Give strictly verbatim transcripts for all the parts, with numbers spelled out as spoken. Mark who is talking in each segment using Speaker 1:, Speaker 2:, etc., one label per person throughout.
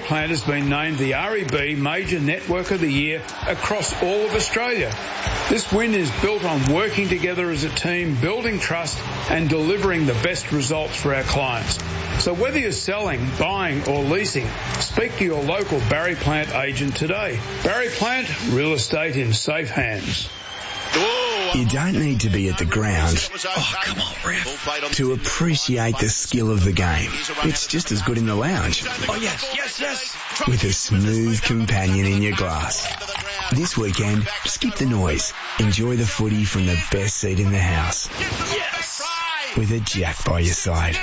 Speaker 1: Plant has been named the R E B Major Network of the Year across all of Australia. This win is built on working together as a team, building trust and delivering the best results for our clients. So whether you're selling, buying or leasing, speak to your local Barry Plant agent today. Barry Plant, real estate in safe hands.
Speaker 2: You don't need to be at the ground, oh come on, ref, to appreciate the skill of the game. It's just as good in the lounge.
Speaker 3: Oh yes, yes, yes.
Speaker 2: With a smooth companion in your glass. This weekend, skip the noise. Enjoy the footy from the best seat in the house.
Speaker 3: Yes.
Speaker 2: With a Jack by your side.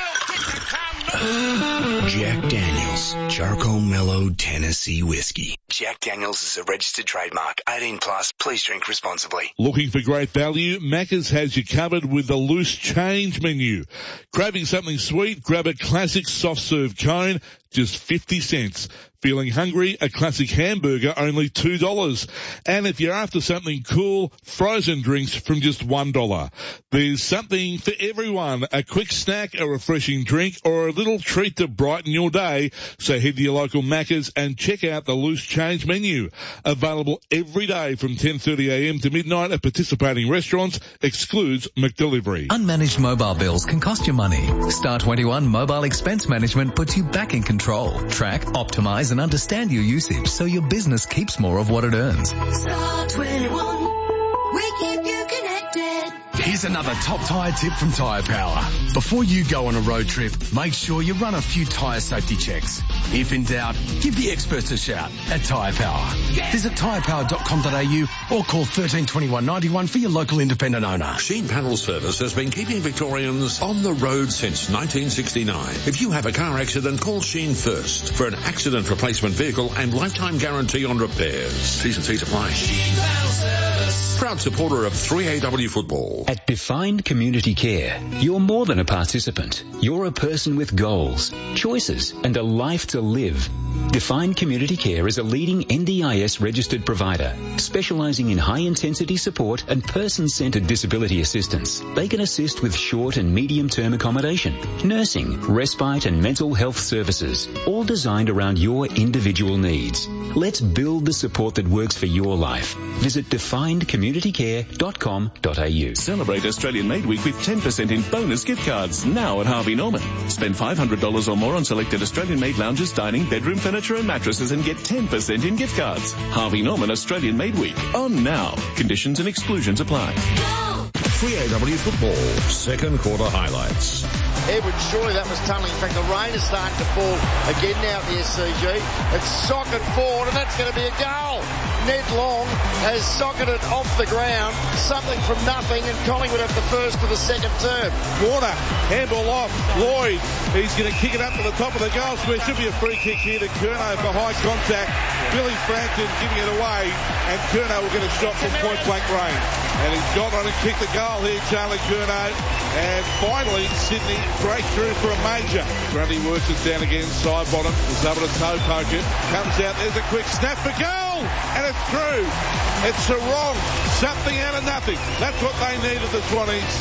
Speaker 2: Jack Daniels, Charcoal Mellow Tennessee Whiskey. Jack Daniels is a registered trademark. eighteen plus, please drink responsibly.
Speaker 4: Looking for great value? Macca's has you covered with the loose change menu. Craving something sweet? Grab a classic soft serve cone, just fifty cents. Feeling hungry? A classic hamburger, only two dollars. And if you're after something cool, frozen drinks from just one dollar. There's something for everyone. A quick snack, a refreshing drink, or a little treat to brighten your day. So head to your local Macca's and check out the loose change menu. Available every day from ten thirty a m to midnight at participating restaurants. Excludes McDelivery.
Speaker 5: Unmanaged mobile bills can cost you money. Star twenty-one Mobile Expense Management puts you back in control. Track, optimize and understand your usage so your business keeps more of what it earns.
Speaker 6: Star twenty-one, we keep you connected.
Speaker 7: Here's another top tyre tip from Tyre Power. Before you go on a road trip, make sure you run a few tyre safety checks. If in doubt, give the experts a shout at Tyre Power. Visit tyre power dot com dot a u or call thirteen twenty-one ninety-one for your local independent owner.
Speaker 8: Sheen Panel Service has been keeping Victorians on the road since nineteen sixty-nine. If you have a car accident, call Sheen first for an accident replacement vehicle and lifetime guarantee on repairs. T's and C's apply. Sheen Panel Service. Proud supporter of three A W football.
Speaker 9: At Defined Community Care, you're more than a participant. You're a person with goals, choices, and a life to live. Defined Community Care is a leading N D I S registered provider, specialising in high-intensity support and person-centred disability assistance. They can assist with short and medium-term accommodation, nursing, respite and mental health services, all designed around your individual needs. Let's build the support that works for your life. Visit defined community care dot com dot a u.
Speaker 10: Celebrate Australian Made Week with ten percent in bonus gift cards now at Harvey Norman. Spend five hundred dollars or more on selected Australian Made lounges, dining, bedroom furniture and mattresses and get ten percent in gift cards. Harvey Norman Australian Made Week. On now. Conditions and exclusions apply.
Speaker 8: three A W football, second quarter highlights.
Speaker 11: Edward, surely that was tunnelling. In fact, the rain is starting to fall again now at the S C G. It's socket forward, and that's going to be a goal. Ned Long has socketed off the ground, something from nothing, and Collingwood have the first to the second term.
Speaker 4: Warner, handball off. Lloyd, he's going to kick it up to the top of the goal square. Should be a free kick here to Curnow for high contact. Billy Frampton giving it away, and Curnow will get a shot from point blank range. And he's got on and kicked the goal here, Charlie Curnow. And finally, Sydney breakthrough for a major. Grundy works it down again, side bottom. Is able to toe poke it. Comes out, there's a quick snap for goal! And it's through. It's a wrong. Something out of nothing. That's what they needed, the Swannies.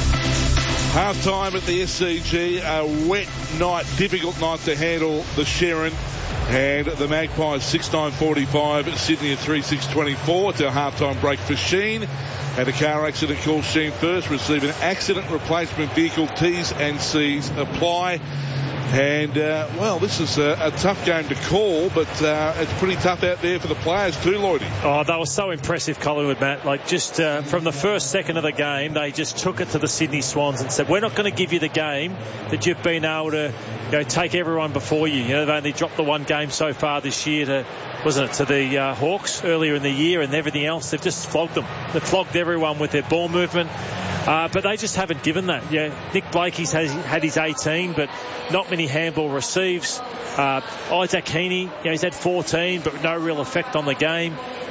Speaker 4: Half time at the S C G. A wet night, difficult night to handle the Sherrin. And the Magpies six nine forty-five, Sydney at three six twenty-four. It's our half-time break for Sheen. Had a car accident, call Sheen first. Receive an accident replacement vehicle. T's and C's apply. And, uh, well, this is a, a tough game to call, but uh, it's pretty tough out there for the players too, Lloydie.
Speaker 12: Oh, they were so impressive, Collingwood, Matt. Like, just uh, from the first second of the game, they just took it to the Sydney Swans and said, we're not going to give you the game that you've been able to, you know, take everyone before you. You know, they've only dropped the one game so far this year to, wasn't it, to the uh, Hawks earlier in the year, and everything else. They've just flogged them. They've flogged everyone with their ball movement. Uh, but they just haven't given that. Yeah, Nick Blakey's has had his eighteen, but not many handball receives. Uh, Isaac Heaney, you know, he's had fourteen, but no real effect on the game.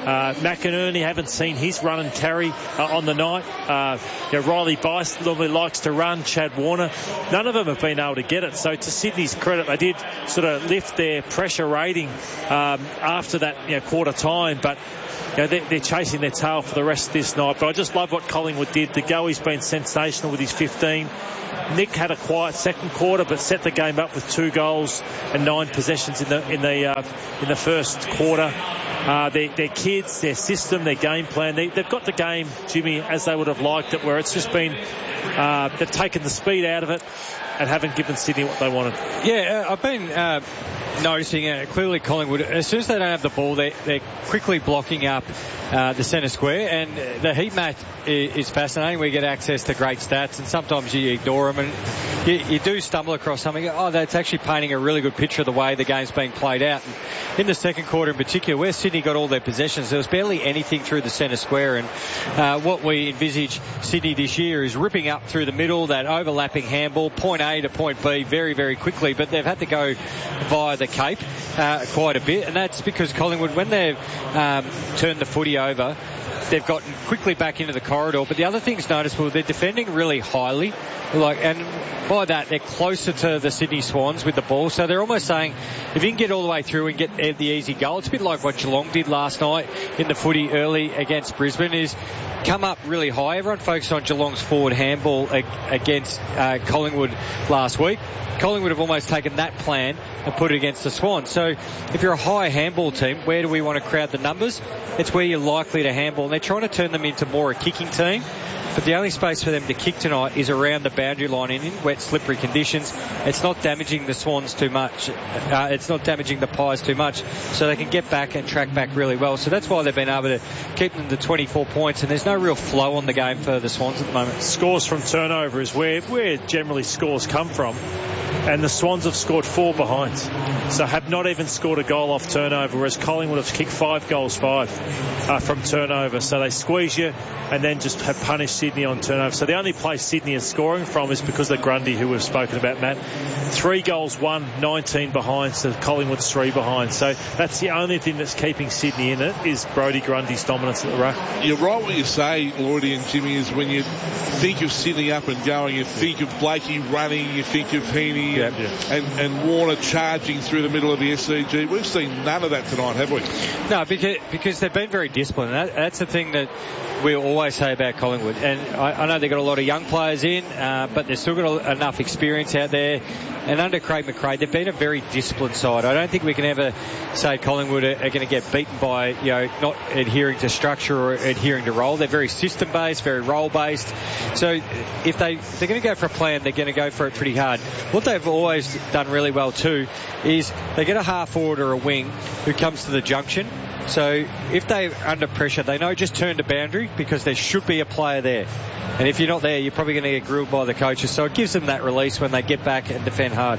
Speaker 12: Uh, McInerney, haven't seen his run and carry uh, on the night. Uh, you know, Riley Bice normally likes to run. Chad Warner. None of them have been able to get it. So to Sydney's credit, they did sort of lift their pressure rating um, after that you know, quarter time. But you know, they're, they're chasing their tail for the rest of this night. But I just love what Collingwood did. The Goey's been sensational with his fifteen. Nick had a quiet second quarter, but set the game up with two goals and nine possessions in the in the uh, in the first quarter. Uh, their, their kids, their system, their game plan, they, they've got the game, Jimmy, as they would have liked it, where it's just been uh, they've taken the speed out of it and haven't given Sydney what they wanted.
Speaker 13: Yeah, uh, I've been uh, noticing uh, clearly Collingwood, as soon as they don't have the ball, they're, they're quickly blocking up uh, the centre square, and the heat map is, is fascinating. We get access to great stats, and sometimes you ignore them, and you, you do stumble across something. Oh, that's actually painting a really good picture of the way the game's being played out. And in the second quarter in particular, where Sydney got all their possessions, there was barely anything through the centre square, and uh, what we envisage Sydney this year is ripping up through the middle, that overlapping handball, point A to point B very, very quickly, but they've had to go via the Cape uh, quite a bit, and that's because Collingwood, when they've um, turned the footy over, they've gotten quickly back into the corridor. But the other thing's noticeable, they're defending really highly, like, and by that they're closer to the Sydney Swans with the ball, so they're almost saying if you can get all the way through and get the easy goal, it's a bit like what Geelong did last night in the footy early against Brisbane, is come up really high. Everyone focused on Geelong's forward handball against uh, Collingwood last week. Collingwood have almost taken that plan and put it against the Swans. So if you're a high handball team, where do we want to crowd the numbers? It's where you're likely to handball. And they're trying to turn them into more a kicking team. But the only space for them to kick tonight is around the boundary line and in wet, slippery conditions. It's not damaging the Swans too much. Uh, it's not damaging the Pies too much. So they can get back and track back really well. So that's why they've been able to keep them to twenty-four points. And there's no real flow on the game for the Swans at the moment.
Speaker 12: Scores from turnover is where, where generally scores come from. And the Swans have scored four behinds. So have not even scored a goal off turnover, whereas Collingwood have kicked five goals, five uh, from turnover. So they squeeze you and then just have punished Sydney on turnover. So the only place Sydney is scoring from is because of Grundy, who we've spoken about, Matt. Three goals, one, nineteen behind, so Collingwood's three behind. So that's the only thing that's keeping Sydney in it, is Brodie Grundy's dominance at the ruck.
Speaker 4: You're right what you say, Lloydie and Jimmy, is when you think of Sydney up and going, you think of Blakey running, you think of Heaney
Speaker 12: yep,
Speaker 4: and,
Speaker 12: yep.
Speaker 4: and, and Warner charging through the middle of the S C G. We've seen none of that tonight, have we?
Speaker 13: No, because, because they've been very disciplined. That, that's the thing that we always say about Collingwood. And I, I know they've got a lot of young players in, uh, but they've still got a, enough experience out there. And under Craig McRae, they've been a very disciplined side. I don't think we can ever say Collingwood are, are going to get beaten by, you know, not adhering to structure or adhering to role. They're very system-based, very role-based. So if, they, if they're going to go for a plan, they're going to go for it pretty hard. What they've always done really well too is they get a half forward or a wing who comes to the junction. So if they're under pressure, they know just turn to boundary because there should be a player there. And if you're not there, you're probably going to get grilled by the coaches. So it gives them that release when they get back and defend hard.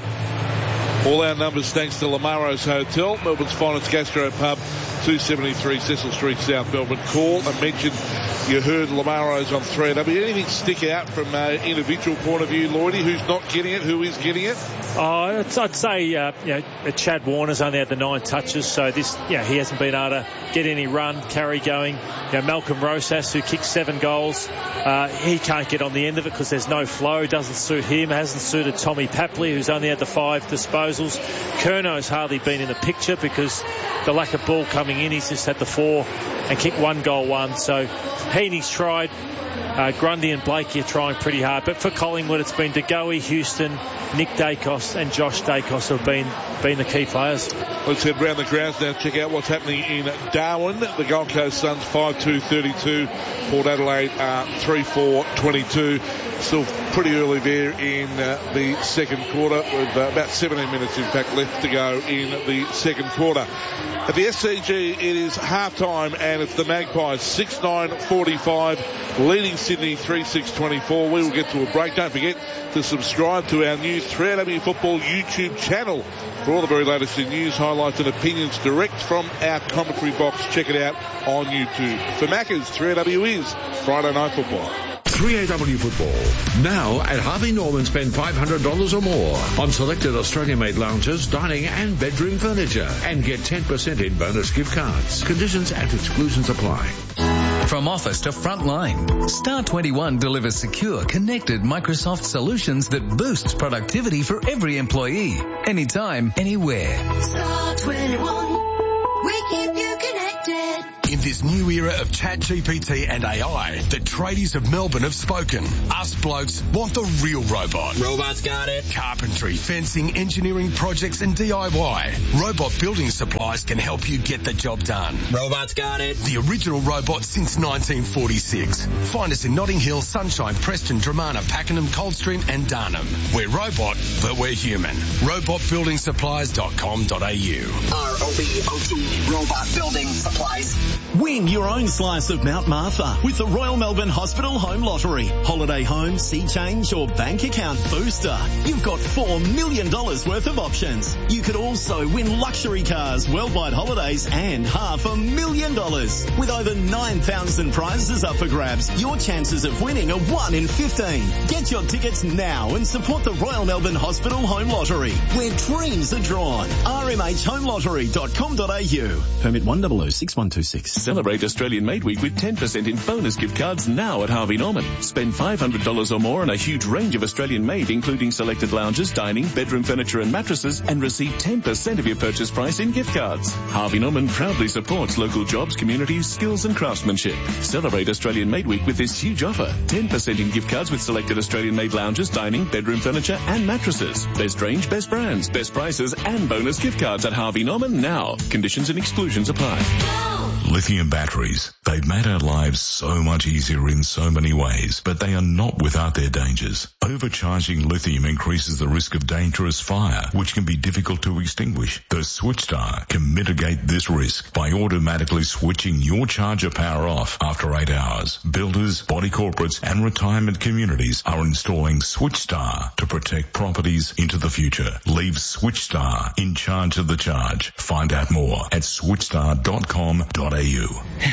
Speaker 4: All our numbers thanks to Lamaro's Hotel, Melbourne's finest gastro pub, two seventy-three Cecil Street, South Melbourne. Call and mention you heard Lamaro's on three W. Anything stick out from an individual point of view, Lloydie? Who's not getting it? Who is getting it?
Speaker 12: Oh, I'd say uh, you know, Chad Warner's only had the nine touches, so this, you know, he hasn't been able to get any run, carry going. You know, Malcolm Rosas, who kicked seven goals, uh, he can't get on the end of it because there's no flow. Doesn't suit him. Hasn't suited Tommy Papley, who's only had the five disposals. Curno's hardly been in the picture because the lack of ball coming in. He's just had the four and kicked one goal one. So Heaney's tried. Uh, Grundy and Blakey are trying pretty hard. But for Collingwood, it's been De Goey, Houston, Nick Dacos and Josh Dacos have been, been the key players.
Speaker 4: Let's head round the grounds now, check out what's happening in Darwin. The Gold Coast Suns five two thirty-two, Port Adelaide uh, three four twenty-two. Still pretty early there in uh, the second quarter, with uh, about seventeen minutes in fact left to go in the second quarter. At the S C G, it is half-time and it's the Magpies six nine forty-five, leading Sydney three six twenty-four. We will get to a break. Don't forget to subscribe to our new three R W Football YouTube channel for all the very latest in news, highlights and opinions direct from our commentary box. Check it out on YouTube. For Macca's, three R W is Friday Night Football.
Speaker 8: three A W football. Now at Harvey Norman, spend five hundred dollars or more on selected Australian-made lounges, dining and bedroom furniture and get ten percent in bonus gift cards. Conditions and exclusions apply.
Speaker 5: From office to frontline, Star twenty-one delivers secure, connected Microsoft solutions that boosts productivity for every employee, anytime, anywhere.
Speaker 6: Star twenty-one, we keep you connected.
Speaker 7: In this new era of Chat G P T and A I, the tradies of Melbourne have spoken. Us blokes want the real robot.
Speaker 3: Robots got it.
Speaker 7: Carpentry, fencing, engineering projects and D I Y. Robot Building Supplies can help you get the job done.
Speaker 3: Robots got it.
Speaker 7: The original robot since nineteen forty-six. Find us in Notting Hill, Sunshine, Preston, Dramana, Pakenham, Coldstream and Darnham. We're robot, but we're human. robot building supplies dot com dot a u.
Speaker 3: R O B O T, Robot Building Supplies.
Speaker 14: Win your own slice of Mount Martha with the Royal Melbourne Hospital Home Lottery. Holiday home, sea change or bank account booster. You've got four million dollars worth of options. You could also win luxury cars, worldwide holidays and half a million dollars. With over nine thousand prizes up for grabs, your chances of winning are one in fifteen. Get your tickets now and support the Royal Melbourne Hospital Home Lottery, where dreams are drawn. r m h home lottery dot com dot a u. Permit one zero zero six one two six.
Speaker 10: Celebrate Australian Made Week with ten percent in bonus gift cards now at Harvey Norman. Spend five hundred dollars or more on a huge range of Australian made, including selected lounges, dining, bedroom furniture and mattresses, and receive ten percent of your purchase price in gift cards. Harvey Norman proudly supports local jobs, communities, skills and craftsmanship. Celebrate Australian Made Week with this huge offer. ten percent in gift cards with selected Australian made lounges, dining, bedroom furniture and mattresses. Best range, best brands, best prices and bonus gift cards at Harvey Norman now. Conditions and exclusions apply.
Speaker 15: Lithium batteries. They've made our lives so much easier in so many ways, but they are not without their dangers. Overcharging lithium increases the risk of dangerous fire, which can be difficult to extinguish. The SwitchStar can mitigate this risk by automatically switching your charger power off after eight hours. Builders, body corporates and retirement communities are installing SwitchStar to protect properties into the future. Leave SwitchStar in charge of the charge. Find out more at switchstar dot com dot a u.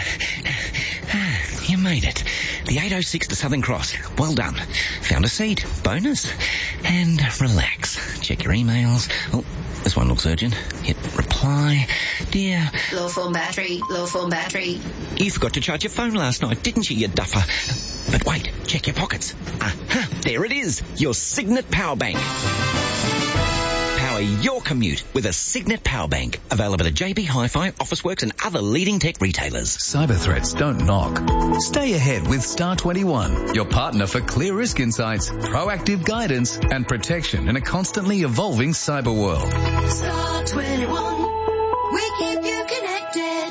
Speaker 16: You made it. The eight oh six to Southern Cross. Well done. Found a seat. Bonus. And relax. Check your emails. Oh, this one looks urgent. Hit reply. Dear.
Speaker 6: Low form battery. Low form battery.
Speaker 16: You forgot to charge your phone last night, didn't you, you duffer? But wait. Check your pockets. Aha. There it is. Your Signet Power Bank. Power your commute with a Signet Power Bank. Available at J B Hi-Fi, Officeworks and other leading tech retailers.
Speaker 5: Cyber threats don't knock. Stay ahead with Star twenty-one, your partner for clear risk insights, proactive guidance and protection in a constantly evolving cyber world.
Speaker 6: Star twenty-one, we keep you connected.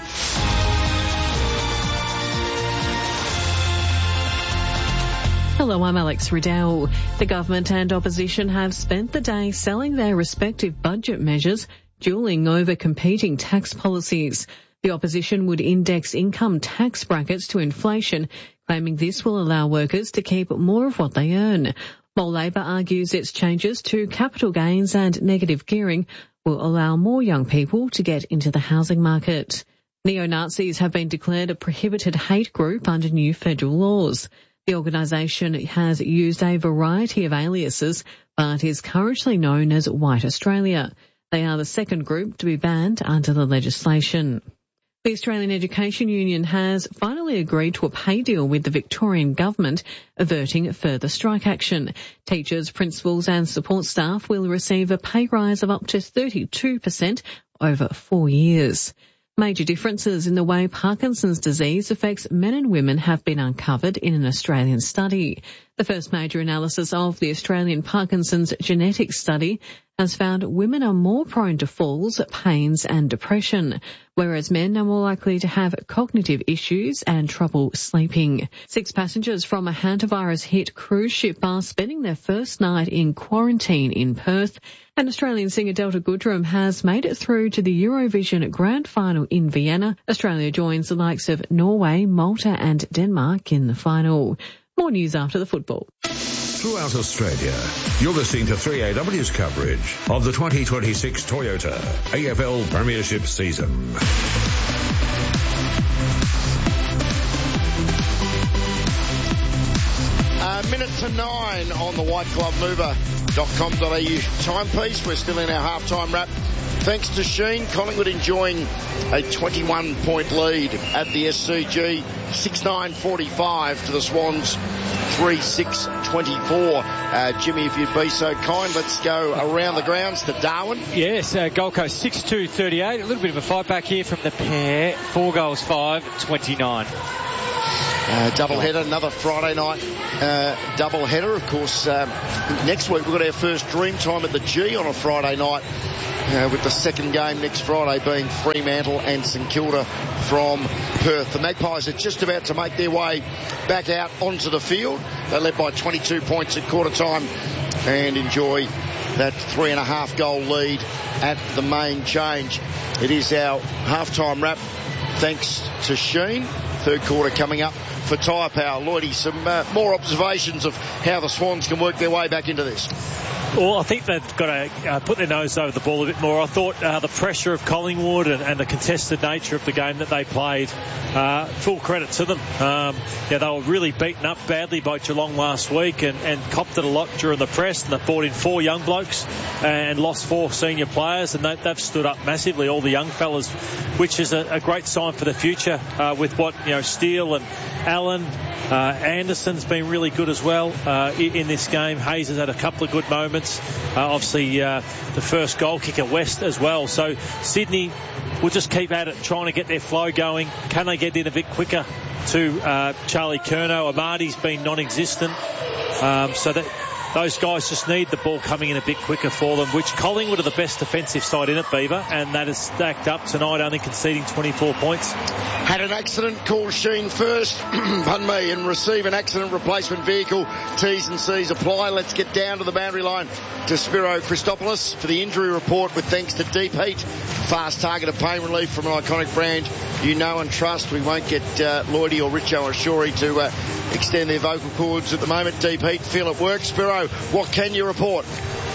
Speaker 17: Hello, I'm Alex Riddell. The government and opposition have spent the day selling their respective budget measures, duelling over competing tax policies. The opposition would index income tax brackets to inflation, claiming this will allow workers to keep more of what they earn. While Labor argues its changes to capital gains and negative gearing will allow more young people to get into the housing market. Neo-Nazis have been declared a prohibited hate group under new federal laws. The organisation has used a variety of aliases, but is currently known as White Australia. They are the second group to be banned under the legislation. The Australian Education Union has finally agreed to a pay deal with the Victorian government, averting further strike action. Teachers, principals and support staff will receive a pay rise of up to thirty-two percent over four years. Major differences in the way Parkinson's disease affects men and women have been uncovered in an Australian study. The first major analysis of the Australian Parkinson's genetics study has found women are more prone to falls, pains and depression, whereas men are more likely to have cognitive issues and trouble sleeping. Six passengers from a hantavirus-hit cruise ship are spending their first night in quarantine in Perth, and Australian singer Delta Goodrem has made it through to the Eurovision Grand Final in Vienna. Australia joins the likes of Norway, Malta and Denmark in the final. More news after the football.
Speaker 8: Throughout Australia, you're listening to three A W's coverage of the twenty twenty-six Toyota A F L Premiership season.
Speaker 11: minute to nine on the white glove mover dot com dot a u timepiece. We're still in our half-time wrap. Thanks to Sheen, Collingwood enjoying a twenty-one point lead at the S C G. six nine forty-five to the Swans, three six twenty-four. Uh, Jimmy, if you'd be so kind, let's go around the grounds to Darwin.
Speaker 13: Yes, uh, Gold Coast six two thirty-eight. A little bit of a fight back here from the pair. Four goals, five twenty-nine.
Speaker 11: Uh, double header, another Friday night uh, double header. Of course, um, next week we've got our first dream time at the G on a Friday night, uh, with the second game next Friday being Fremantle and St Kilda from Perth. The Magpies are just about to make their way back out onto the field. They led by twenty-two points at quarter time and enjoy that three and a half goal lead at the main change. It is our half-time wrap thanks to Sheen. Third quarter coming up for Tyre Power. Lloydie, some uh, more observations of how the Swans can work their way back into this.
Speaker 12: Well, I think they've got to uh, put their nose over the ball a bit more. I thought uh, the pressure of Collingwood and, and the contested nature of the game that they played, uh, full credit to them. Um, yeah, they were really beaten up badly by Geelong last week and, and copped it a lot during the press. And they brought in four young blokes and lost four senior players, and they, they've stood up massively, all the young fellas, which is a, a great sign for the future uh, with what, you know, Steele and Allen. Uh, Anderson's been really good as well uh, in, in this game. Hayes has had a couple of good moments. Uh, obviously, uh, the first goal kicker, West, as well. So Sydney will just keep at it, trying to get their flow going. Can they get in a bit quicker to uh, Charlie Curnow? Amadi's been non-existent. Um, so that those guys just need the ball coming in a bit quicker for them, which Collingwood are the best defensive side in it, Beaver, and that is stacked up tonight, only conceding twenty-four points.
Speaker 11: Had an accident, call Sheen first, pardon me, and receive an accident replacement vehicle. T's and C's apply. Let's get down to the boundary line to Spiro Christopoulos for the injury report, with thanks to Deep Heat, fast targeted pain relief from an iconic brand you know and trust. We won't get uh, Lloydie or Richo or Shorey to uh, extend their vocal cords at the moment. Deep Heat, feel it work. Spiro, what can you report?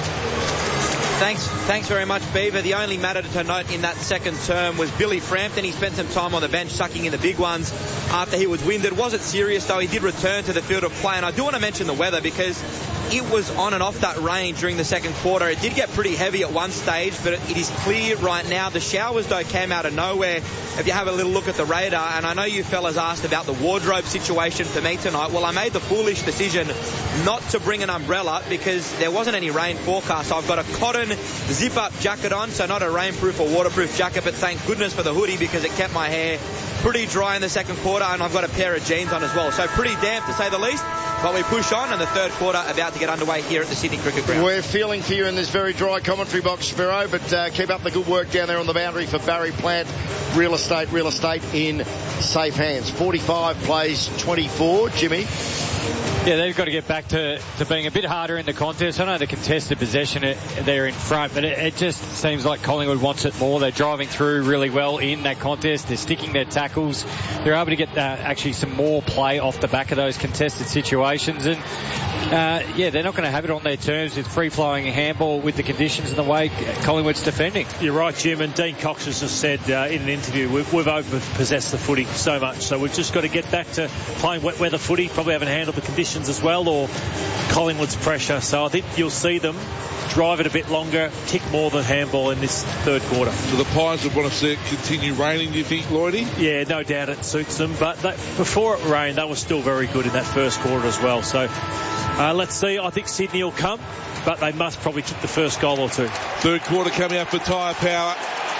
Speaker 18: Thanks, thanks very much, Beaver. The only matter to note in that second term was Billy Frampton. He spent some time on the bench sucking in the big ones after he was winded. Wasn't serious, though. He did return to the field of play. And I do want to mention the weather, because it was on and off that rain during the second quarter. It did get pretty heavy at one stage, but it is clear right now. The showers, though, came out of nowhere. If you have a little look at the radar, and I know you fellas asked about the wardrobe situation for me tonight. Well, I made the foolish decision not to bring an umbrella because there wasn't any rain forecast. So I've got a cotton zip-up jacket on, so not a rainproof or waterproof jacket, but thank goodness for the hoodie because it kept my hair pretty dry in the second quarter, and I've got a pair of jeans on as well. So pretty damp, to say the least. But we push on, and the third quarter about to get underway here at the Sydney Cricket Ground.
Speaker 11: We're feeling for you in this very dry commentary box, Spiro, but uh, keep up the good work down there on the boundary for Barry Plant Real Estate. Real estate in safe hands. forty-five plays twenty-four. Jimmy?
Speaker 13: Yeah, they've got to get back to, to being a bit harder in the contest. I know the contested possession, it, they're in front, but it, it just seems like Collingwood wants it more. They're driving through really well in that contest. They're sticking their tackles. They're able to get uh, actually some more play off the back of those contested situations. And, uh, yeah, they're not going to have it on their terms with free-flowing handball with the conditions and the way Collingwood's defending.
Speaker 12: You're right, Jim, and Dean Cox has just said uh, in an interview, we've, we've over-possessed the footy so much, so we've just got to get back to playing wet weather footy. Probably haven't handled the conditions as well, or Collingwood's pressure. So I think you'll see them drive it a bit longer, kick more than handball in this third quarter.
Speaker 4: So the Pies would want to see it continue raining, do you think, Lloydie?
Speaker 12: Yeah, no doubt it suits them. But that, before it rained, they were still very good in that first quarter as well. So uh, let's see. I think Sydney will come, but they must probably kick the first goal or two.
Speaker 4: Third quarter coming up for Tyre Power.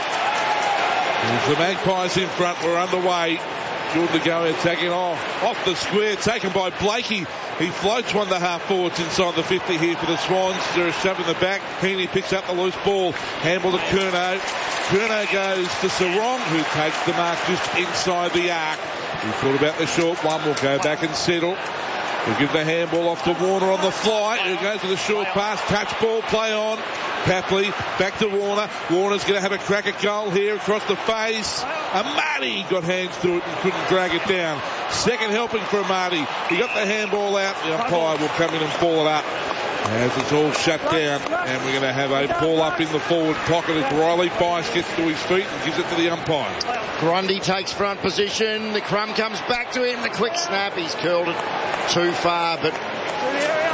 Speaker 4: There's the Magpies in front. We're underway. Jordan De Goey attacking off, off the square, taken by Blakey. He floats one and a half forwards inside the fifty here for the Swans. There's a shove in the back. Heaney picks up the loose ball. Handball to Curnow. Curnow goes to Sarong, who takes the mark just inside the arc. He thought about the short one. Will go back and settle. We'll give the handball off to Warner on the fly. Who goes to the short pass. Touch ball, play on. Papley back to Warner. Warner's going to have a crack at goal here across the face. Amadi got hands through it and couldn't drag it down. Second helping for Amadi. He got the handball out. The umpire will come in and ball it up as it's all shut down. And we're going to have a ball up in the forward pocket as Riley Bice gets to his feet and gives it to the umpire.
Speaker 11: Grundy takes front position. The crumb comes back to him. The quick snap. He's curled it too far, but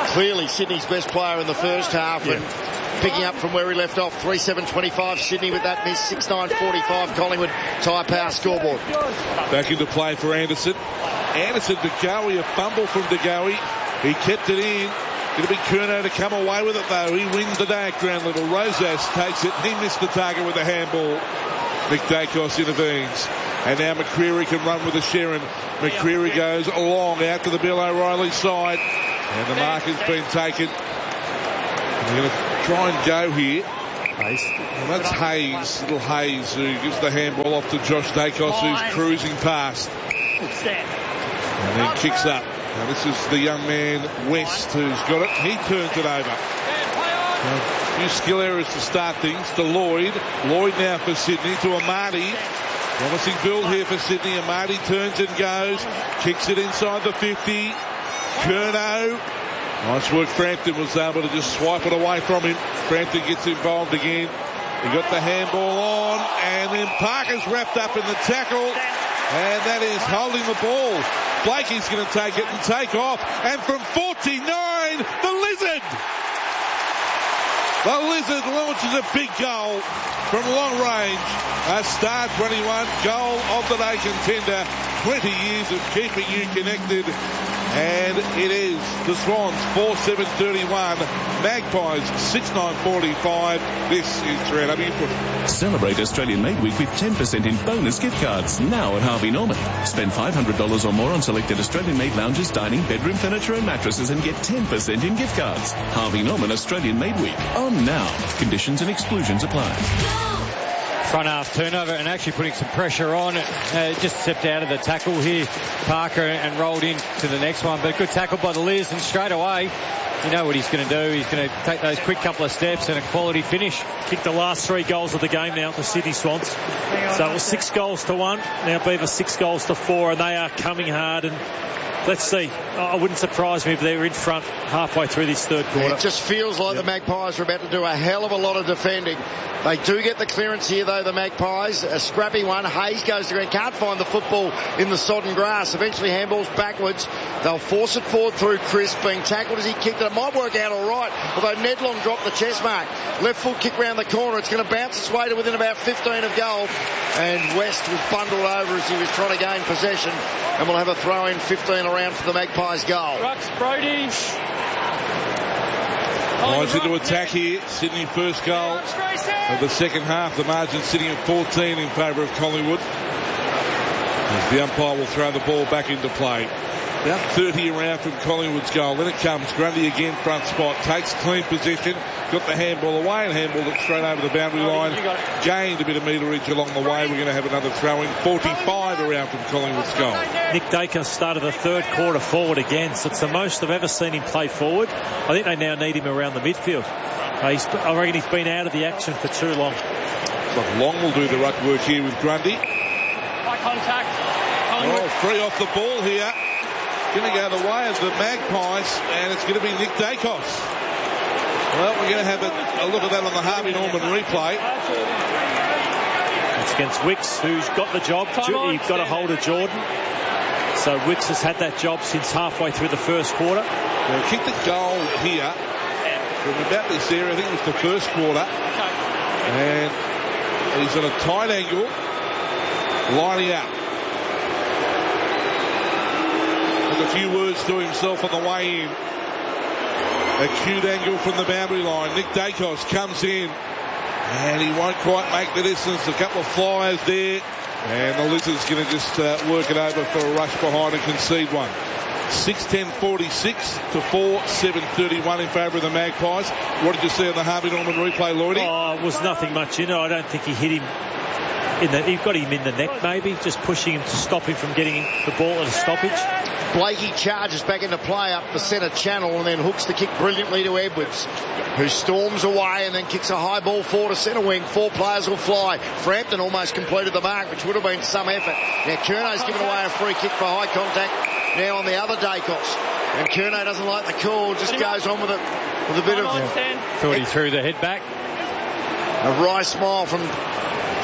Speaker 11: clearly Sydney's best player in the first half, yeah. and picking up from where he left off. three seven twenty-five Sydney with that miss. six nine forty-five Collingwood. Tyre Power scoreboard.
Speaker 4: Back into play for Anderson. Anderson to Gowie, a fumble from De Gowie. He kept it in. Going to be Curnow to come away with it though. He wins the day at ground level. Rosas takes it. He missed the target with a handball. Nick Dacos intervenes. And now McCreery can run with the Sharon. McCreery goes long out to the Bill O'Reilly side. And the mark has been taken. They're going to try and go here. Well, that's Hayes, little Hayes, who gives the handball off to Josh Dacos, who's cruising past. And then kicks up. Now this is the young man, West, who's got it. He turns it over. Now, a few skill errors to start things. To Lloyd. Lloyd now for Sydney. To Amati. Promising build here for Sydney. Amati turns and goes. Kicks it inside the fifty. Curnow. Nice work. Frampton was able to just swipe it away from him. Frampton gets involved again. He got the handball on. And then Parker's wrapped up in the tackle. And that is holding the ball. Blakey's going to take it and take off. And from forty-nine, the Lizard. The Lizard launches a big goal from long range. A Star twenty-one goal of the day contender. twenty years of keeping you connected. And it is the Swans four seven thirty-one. Magpies six nine forty-five. This is three W Footy.
Speaker 10: Celebrate Australian Made Week with ten percent in bonus gift cards now at Harvey Norman. Spend five hundred dollars or more on selected Australian Made lounges, dining, bedroom furniture and mattresses and get ten percent in gift cards. Harvey Norman Australian Made Week. On now. Conditions and exclusions apply.
Speaker 13: Front half turnover and actually putting some pressure on. Uh, just stepped out of the tackle here, Parker, and rolled into the next one. But good tackle by the Liz, and straight away, you know what he's going to do. He's going to take those quick couple of steps and a quality finish.
Speaker 12: Kicked the last three goals of the game now, the Sydney Swans. So it was six goals to one. Now Beaver six goals to four, and they are coming hard. And let's see. I wouldn't surprise me if they were in front halfway through this third quarter.
Speaker 11: It just feels like yep. the Magpies are about to do a hell of a lot of defending. They do get the clearance here, though, the Magpies. A scrappy one. Hayes goes to ground. Can't find the football in the sodden grass. Eventually handballs backwards. They'll force it forward through Chris, being tackled as he kicked it. It might work out all right, although Nedlong dropped the chest mark. Left foot kick round the corner. It's going to bounce its way to within about fifteen of goal. And West was bundled over as he was trying to gain possession. And we'll have a throw in fifteen around for the Magpies goal.
Speaker 12: Rux Brody.
Speaker 4: Lines into attack here. Sydney first goal of the second half. The margin sitting at fourteen in favour of Collingwood. As the umpire will throw the ball back into play. About thirty around from Collingwood's goal. Then it comes. Grundy again front spot. Takes clean position. Got the handball away and handballed it straight over the boundary line. Gained a bit of meterage along the way. We're going to have another throw in. forty-five around from Collingwood's goal.
Speaker 12: Nick Dacos started the third quarter forward again. So it's the most I've ever seen him play forward. I think they now need him around the midfield. Uh, he's, I reckon he's been out of the action for too long.
Speaker 4: But Long will do the ruck work here with Grundy.
Speaker 12: High contact.
Speaker 4: Oh, free off the ball here. Going to go the way of the Magpies, and it's going to be Nick Dacos. Well, we're going to have a, a look at that on the Harvey Norman replay.
Speaker 12: It's against Wicks, who's got the job. You've got a hold of Jordan. So Wicks has had that job since halfway through the first quarter.
Speaker 4: Well, he kicked the goal here from about this area. I think it was the first quarter. And he's at a tight angle, lining up. With a few words to himself on the way in. Acute angle from the boundary line. Nick Dacos comes in. And he won't quite make the distance. A couple of flyers there. And the Lizard's going to just uh, work it over for a rush behind and concede one. six ten forty-six to four seven thirty-one in favour of the Magpies. What did you see on the Harvey Norman replay, Lloydie?
Speaker 12: Oh, it was nothing much in it. I don't think he hit him. In the, he got him in the neck, maybe, just pushing him to stop him from getting the ball at a stoppage.
Speaker 11: Blakey charges back into play up the centre channel and then hooks the kick brilliantly to Edwards, who storms away and then kicks a high ball forward to centre wing. Four players will fly. Frampton almost completed the mark, which would have been some effort. Now Curnow's given away a free kick for high contact now on the other Dacos. And Curnow doesn't like the call, just goes on with it with a bit of...
Speaker 13: Yeah. Thought he threw the head back.
Speaker 11: A wry smile from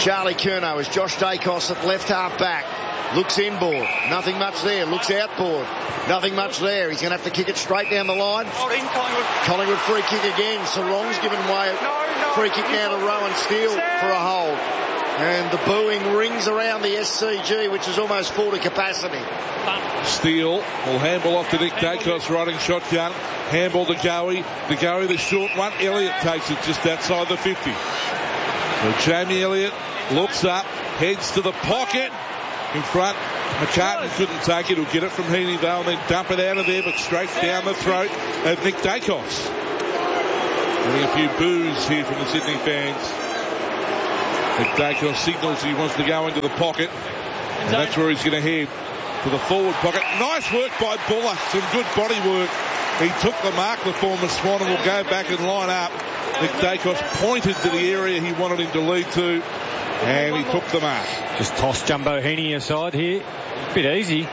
Speaker 11: Charlie Curnow as Josh Dacos at left half back. Looks inboard. Nothing much there. Looks outboard. Nothing much there. He's going to have to kick it straight down the line.
Speaker 19: Collingwood.
Speaker 11: Collingwood free kick again. Sarong's given way.
Speaker 19: No, no.
Speaker 11: Free kick now to Rowan Steele for a hold. And the booing rings around the S C G, which is almost full to capacity.
Speaker 4: Steele will handball off to Nick Dacos, riding shotgun. Handball to Goey. To Goey, the short one. Elliott takes it just outside the fifty. So Jamie Elliott looks up, heads to the pocket. In front, McCartan couldn't take it. He'll get it from Heaney though and then dump it out of there, but straight down the throat of Nick Dacos. Getting a few boos here from the Sydney fans. Nick Dacos signals he wants to go into the pocket, and that's where he's going to head, to the forward pocket. Nice work by Buller. Some good body work. He took the mark, the former Swan, and will go back and line up. Nick Dacos pointed to the area he wanted him to lead to, and he took the mark.
Speaker 13: Just toss Jumbo Heaney aside here. A bit easy.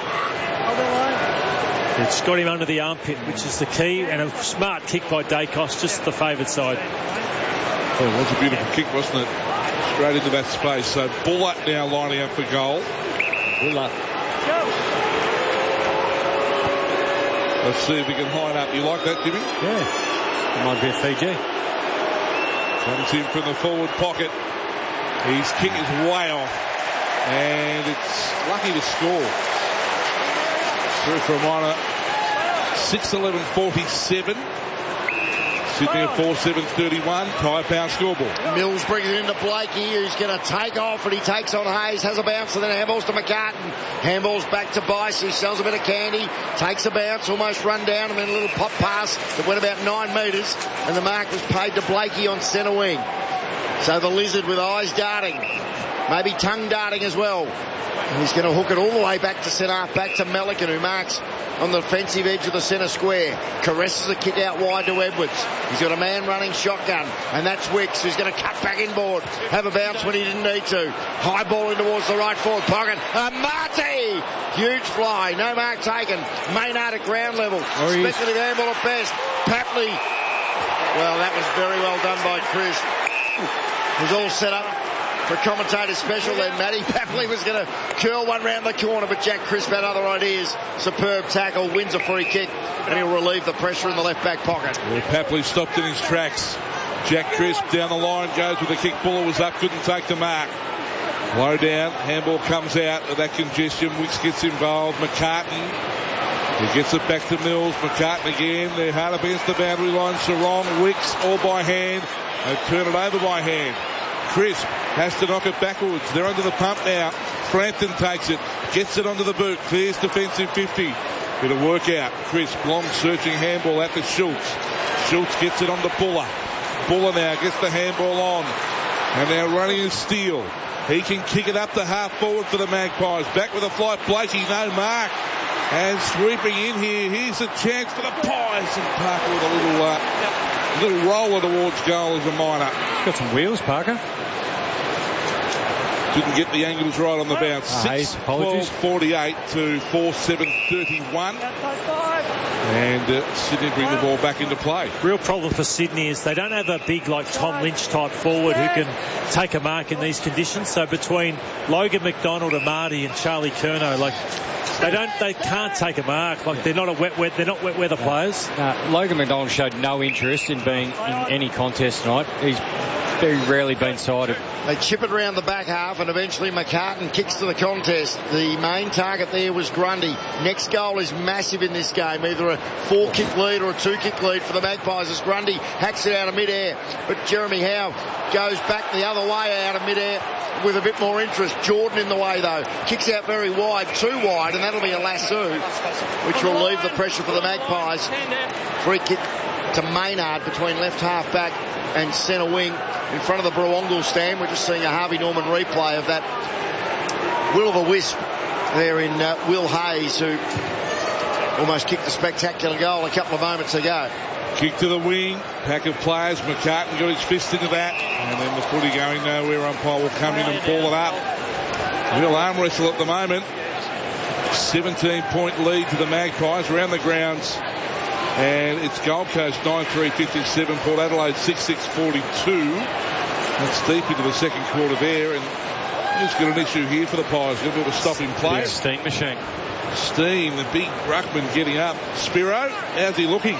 Speaker 12: It's got him under the armpit, which is the key, and a smart kick by Dacos, just the favoured side.
Speaker 4: Well, it was a beautiful kick, wasn't it? Straight into that space. So Buller now lining up for goal.
Speaker 13: Buller.
Speaker 4: Let's see if we can line up. You like that, Jimmy?
Speaker 13: Yeah. It might be a Fiji.
Speaker 4: Comes in from the forward pocket. His kick is way off. And it's lucky to score. Through for a minor. six eleven forty-seven. Sydney at four seven thirty-one. Tyre Power scoreboard.
Speaker 11: Mills brings it into Blakey, who's going to take off, and he takes on Hayes, has a bounce, and then handballs to McCartan. Handballs back to Bice, who sells a bit of candy, takes a bounce, almost run down, and then a little pop pass that went about nine metres, and the mark was paid to Blakey on centre wing. So the Lizard with eyes darting, maybe tongue darting as well. And he's going to hook it all the way back to centre half, back to Melican, who marks on the defensive edge of the centre square. Caresses the kick out wide to Edwards. He's got a man running shotgun, and that's Wicks, who's going to cut back inboard. Have a bounce when he didn't need to. High ball in towards the right forward pocket. And Marty! Huge fly. No mark taken. Maynard at ground level. Speculative handball at best. Papley. Well, that was very well done by Chris. It was all set up for a commentator special then. Matty Papley was going to curl one round the corner, but Jack Crisp had other ideas. Superb tackle, wins a free kick, and he'll relieve the pressure in the left back pocket.
Speaker 4: Well, Papley stopped in his tracks. Jack Crisp down the line, goes with the kick. Buller was up, couldn't take the mark. Low down, handball comes out of that congestion. Wicks gets involved. McCartan. He gets it back to Mills. McCartan again. They're hard up against the boundary line. Sarong, Wicks, all by hand. They turn it over by hand. Crisp has to knock it backwards. They're under the pump now. Frampton takes it, gets it onto the boot, clears defensive fifty. Bit of work out. Crisp, long searching handball out to Schultz. Schultz gets it onto Buller. Buller now gets the handball on. And now running is Steele. He can kick it up the half forward for the Magpies. Back with a flight. Blakey, no mark. And sweeping in here. Here's a chance for the Pies. And Parker with a little, uh, little roller towards goal as a minor.
Speaker 13: Got some wheels, Parker.
Speaker 4: Didn't get the angles right on the bounce.
Speaker 13: Oh,
Speaker 4: six twelve forty-eight to four seven thirty-one. And uh, Sydney bring the ball back into play.
Speaker 12: Real problem for Sydney is they don't have a big, like, Tom Lynch type forward who can take a mark in these conditions. So between Logan McDonald, Amadi and Charlie Curnow, like, they don't, they can't take a mark. Like, they're not a wet, wet, they're not wet weather players.
Speaker 13: Uh, Logan McDonald showed no interest in being in any contest tonight. He's very rarely been sided.
Speaker 11: They chip it around the back half, and eventually McCartan kicks to the contest. The main target there was Grundy. Next goal is massive in this game, either a four-kick lead or a two-kick lead for the Magpies as Grundy hacks it out of mid-air. But Jeremy Howe goes back the other way out of mid-air with a bit more interest. Jordan in the way, though. Kicks out very wide, too wide, and that'll be a lasso, which will leave the pressure for the Magpies. Free kick to Maynard between left half-back and centre wing in front of the Brewongle stand. We're just seeing a Harvey Norman replay of that will-o'-the-wisp there in uh, Will Hayes, who almost kicked a spectacular goal a couple of moments ago.
Speaker 4: Kick to the wing, pack of players. McCartan got his fist into that, and then the footy going nowhere. Umpire will come in and ball it up. Real arm wrestle at the moment. seventeen point lead to the Magpies around the grounds. And it's Gold Coast nine three fifty-seven, Port Adelaide six six forty-two. That's deep into the second quarter there, and he's got an issue here for the Pies. Got to be able to stop him play.
Speaker 12: Big steam machine.
Speaker 4: Steam, the big ruckman getting up. Spiro, how's he looking?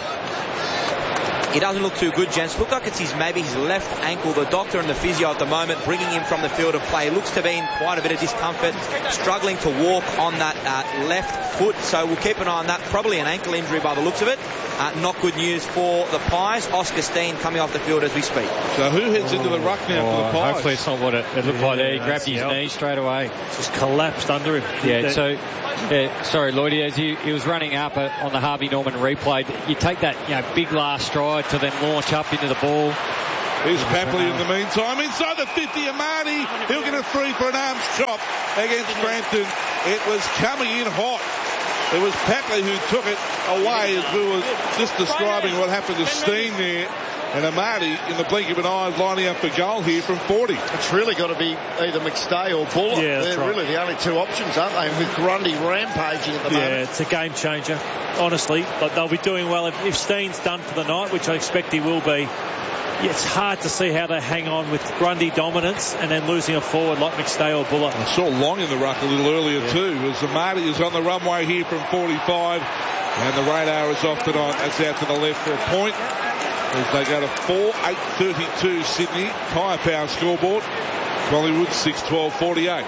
Speaker 18: He doesn't look too good, gents. Look like it's his, maybe his left ankle. The doctor and the physio at the moment bringing him from the field of play. Looks to be in quite a bit of discomfort, struggling to walk on that uh, left foot. So we'll keep an eye on that. Probably an ankle injury by the looks of it. Uh, not good news for the Pies. Oscar Steen coming off the field as we speak.
Speaker 4: So who heads into the ruck now
Speaker 13: oh,
Speaker 4: for the Pies?
Speaker 13: Hopefully it's not what it, it looked
Speaker 12: yeah,
Speaker 13: like there. He grabbed his
Speaker 12: help.
Speaker 13: knee straight away.
Speaker 12: Just collapsed under him.
Speaker 13: Yeah, so, yeah, sorry, Lloydie, as he, he was running up uh, on the Harvey Norman replay, you take that, you know, big last stride to then launch up into the ball.
Speaker 4: Here's Papley in the meantime. Inside the fifty, Amati. He'll get a three for an arms chop against Frampton. It was coming in hot. It was Papley who took it away as we were just describing what happened to Steen there. And Amati, in the blink of an eye, is lining up for goal here from forty.
Speaker 11: It's really got to be either McStay or Bullock.
Speaker 12: Yeah,
Speaker 11: They're
Speaker 12: right.
Speaker 11: really the only two options, aren't they? With Grundy rampaging at the
Speaker 12: yeah,
Speaker 11: moment.
Speaker 12: Yeah, it's a game changer. Honestly, like they'll be doing well if, if Steen's done for the night, which I expect he will be. Yeah, it's hard to see how they hang on with Grundy dominance and then losing a forward like McStay or Bullock.
Speaker 4: I saw Long in the ruck a little earlier yeah. too, as Amati is on the runway here from forty-five, and the radar is off tonight. That's out to the left for a point. As they go to four eight thirty-two Sydney. Tyre Power scoreboard. Collingwood six twelve forty-eight.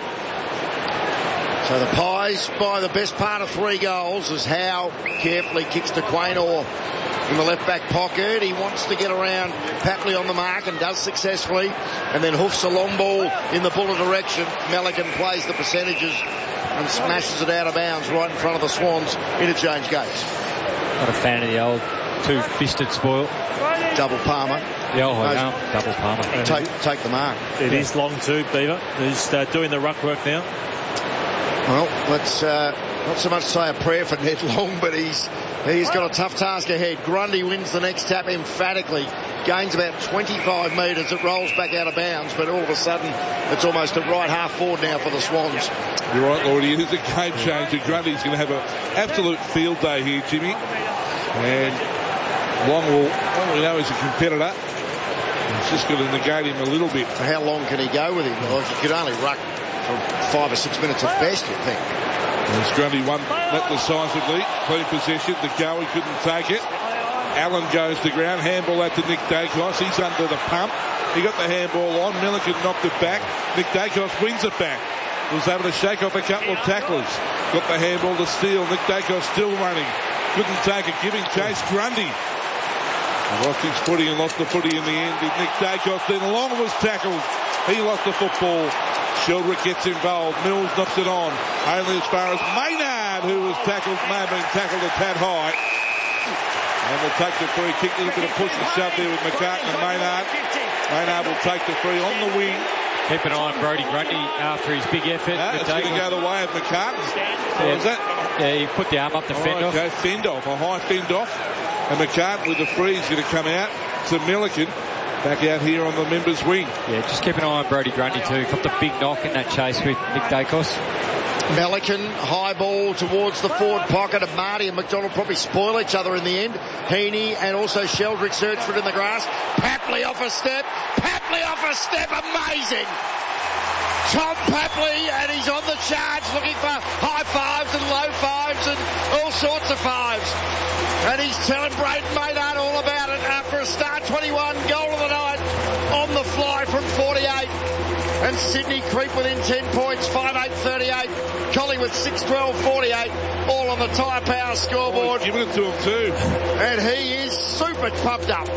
Speaker 11: So the Pies by the best part of three goals as Howe carefully kicks to Quaynor in the left back pocket. He wants to get around Papley on the mark and does successfully, and then hoofs a long ball in the Buller direction. Melican plays the percentages and smashes it out of bounds right in front of the Swans. Interchange gates.
Speaker 13: Not a fan of the old two-fisted spoil.
Speaker 11: Double Palmer.
Speaker 13: Yeah, oh, no, no, double Palmer.
Speaker 11: Take, take the mark.
Speaker 12: It yeah. is long too, Beaver. He's uh, doing the ruck work now.
Speaker 11: Well, let's uh, not so much say a prayer for Ned Long, but he's he's got a tough task ahead. Grundy wins the next tap emphatically. Gains about twenty-five metres. It rolls back out of bounds, but all of a sudden it's almost at right half forward now for the Swans.
Speaker 4: You're right, Lordy. It is a game changer. Grundy's going to have an absolute field day here, Jimmy. And Long will, well, we know he's a competitor. He's just got to negate him a little bit.
Speaker 11: So how long can he go with him? Well, he could only ruck for five or six minutes at best, you think.
Speaker 4: As Grundy won that decisively. Clean possession. The go, he couldn't take it. Allen goes to ground. Handball out to Nick Dacos. He's under the pump. He got the handball on. Milliken knocked it back. Nick Dacos wins it back. Was able to shake off a couple of tacklers. Got the handball to steal. Nick Dacos still running. Couldn't take it. Giving chase. Grundy. He lost his footy and lost the footy in the end. Did Nick Dacos. Then Long was tackled. He lost the football. Sheldrick gets involved. Mills knocks it on. Only as far as Maynard, who was tackled, may have been tackled a tad high. And will take the free kick. A little bit of push and shove there with McCartan and Maynard. Maynard will take the free on the wing.
Speaker 13: Keep an eye on Brodie Grundy after his big effort.
Speaker 4: No, it's going to go the way of McCartan.
Speaker 13: Yeah,
Speaker 4: what was that?
Speaker 13: Yeah, he put the arm up to
Speaker 4: All
Speaker 13: fend
Speaker 4: right,
Speaker 13: off.
Speaker 4: Okay, fend off. A high fend off. And McCartan with the free is going to come out to Milliken. Back out here on the members' wing.
Speaker 13: Yeah, just keep an eye on Brodie Grundy too. Got the big knock in that chase with Nick Dacos.
Speaker 11: Melican, high ball towards the forward pocket of Marty and McDonald probably spoil each other in the end. Heaney and also Sheldrick search for it in the grass. Papley off a step. Papley off a step. Amazing. Tom Papley, and he's on the charge looking for high fives and low fives and all sorts of fives. And he's telling Braden Maynard all about it after a start twenty-one goal of the night on the fly from forty-eight. And Sydney creep within ten points, five eight thirty-eight. Collingwood six twelve forty-eight, all on the Tyre Power scoreboard.
Speaker 4: Oh, giving it to him too.
Speaker 11: And he is super pumped up.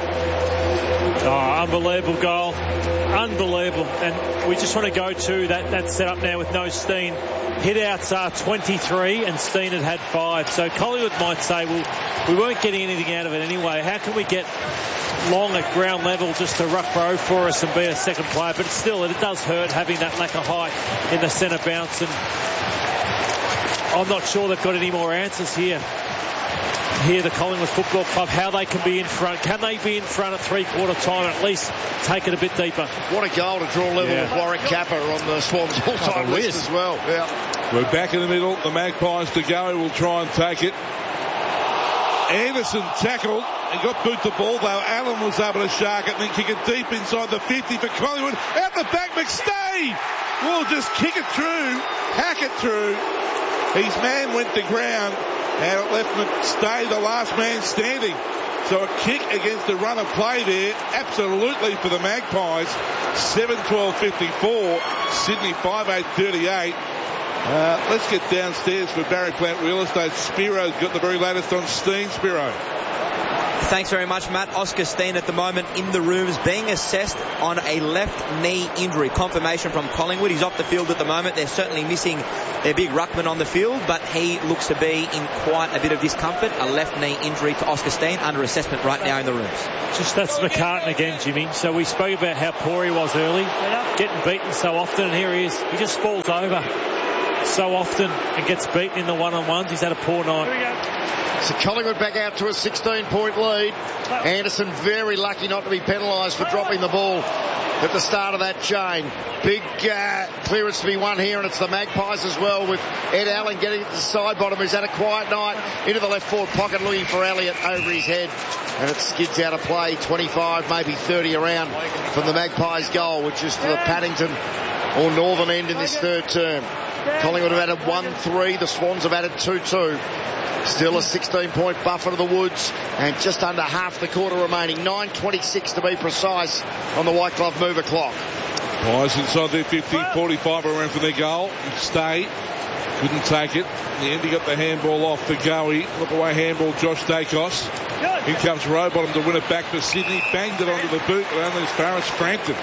Speaker 12: Oh, unbelievable goal. Unbelievable. And we just want to go to that, that setup now with no Steen. Hit-outs are twenty-three and Steen had had five. So Collingwood might say, well, we weren't getting anything out of it anyway. How can we get Long at ground level just to ruck row for us and be a second player? But still, it does hurt having that lack of height in the centre bounce. And I'm not sure they've got any more answers here. Here, the Collingwood Football Club, how they can be in front. Can they be in front at three-quarter time and at least take it a bit deeper?
Speaker 11: What a goal to draw level
Speaker 12: yeah.
Speaker 11: with Warwick Kappa on the Swans all-time
Speaker 12: oh,
Speaker 11: list as well. Yeah.
Speaker 4: We're back in the middle. The Magpies to go. Will try and take it. Anderson tackled, He got boot the ball though. Allen was able to shark it and then kick it deep inside the fifty for Collingwood. Out the back, McStay will just kick it through, hack it through. His man went to ground and it left McStay the last man standing. So a kick against the run of play there, absolutely for the Magpies. seven twelve fifty-four, Sydney five eight thirty-eight. Uh, let's get downstairs for Barry Plant Real Estate. Spiro's got the very latest on Steen. Spiro.
Speaker 18: Thanks very much, Matt. Oscar Steen at the moment in the rooms being assessed on a left knee injury. Confirmation from Collingwood. He's off the field at the moment. They're certainly missing their big ruckman on the field, but he looks to be in quite a bit of discomfort. A left knee injury to Oscar Steen under assessment right now in the rooms.
Speaker 12: Just that's McCartan again, Jimmy. So we spoke about how poor he was early, getting beaten so often, and here he is. He just falls over so often and gets beaten in the one-on-ones. He's had a poor night.
Speaker 11: So Collingwood back out to a sixteen-point lead. Anderson very lucky not to be penalised for dropping the ball at the start of that chain. Big uh, clearance to be won here, and it's the Magpies as well, with Ed Allen getting to the side bottom, who's had a quiet night, into the left forward pocket looking for Elliott over his head, and it skids out of play. twenty-five, maybe thirty around from the Magpies goal, which is to the Paddington or Northern end in this third term. Collingwood have added one three, the Swans have added two two. Still a sixteen-point buffer to the Woods, and just under half the quarter remaining. nine twenty-six to be precise on the White Glove mover clock.
Speaker 4: Pies inside their fifty, forty-five around for their goal. Stay. Couldn't take it. In the end, he got the handball off for Goey. Look away handball, Josh Dacos. Here comes Rowbottom to win it back for Sydney. Banged it onto the boot, but only as far as Frampton.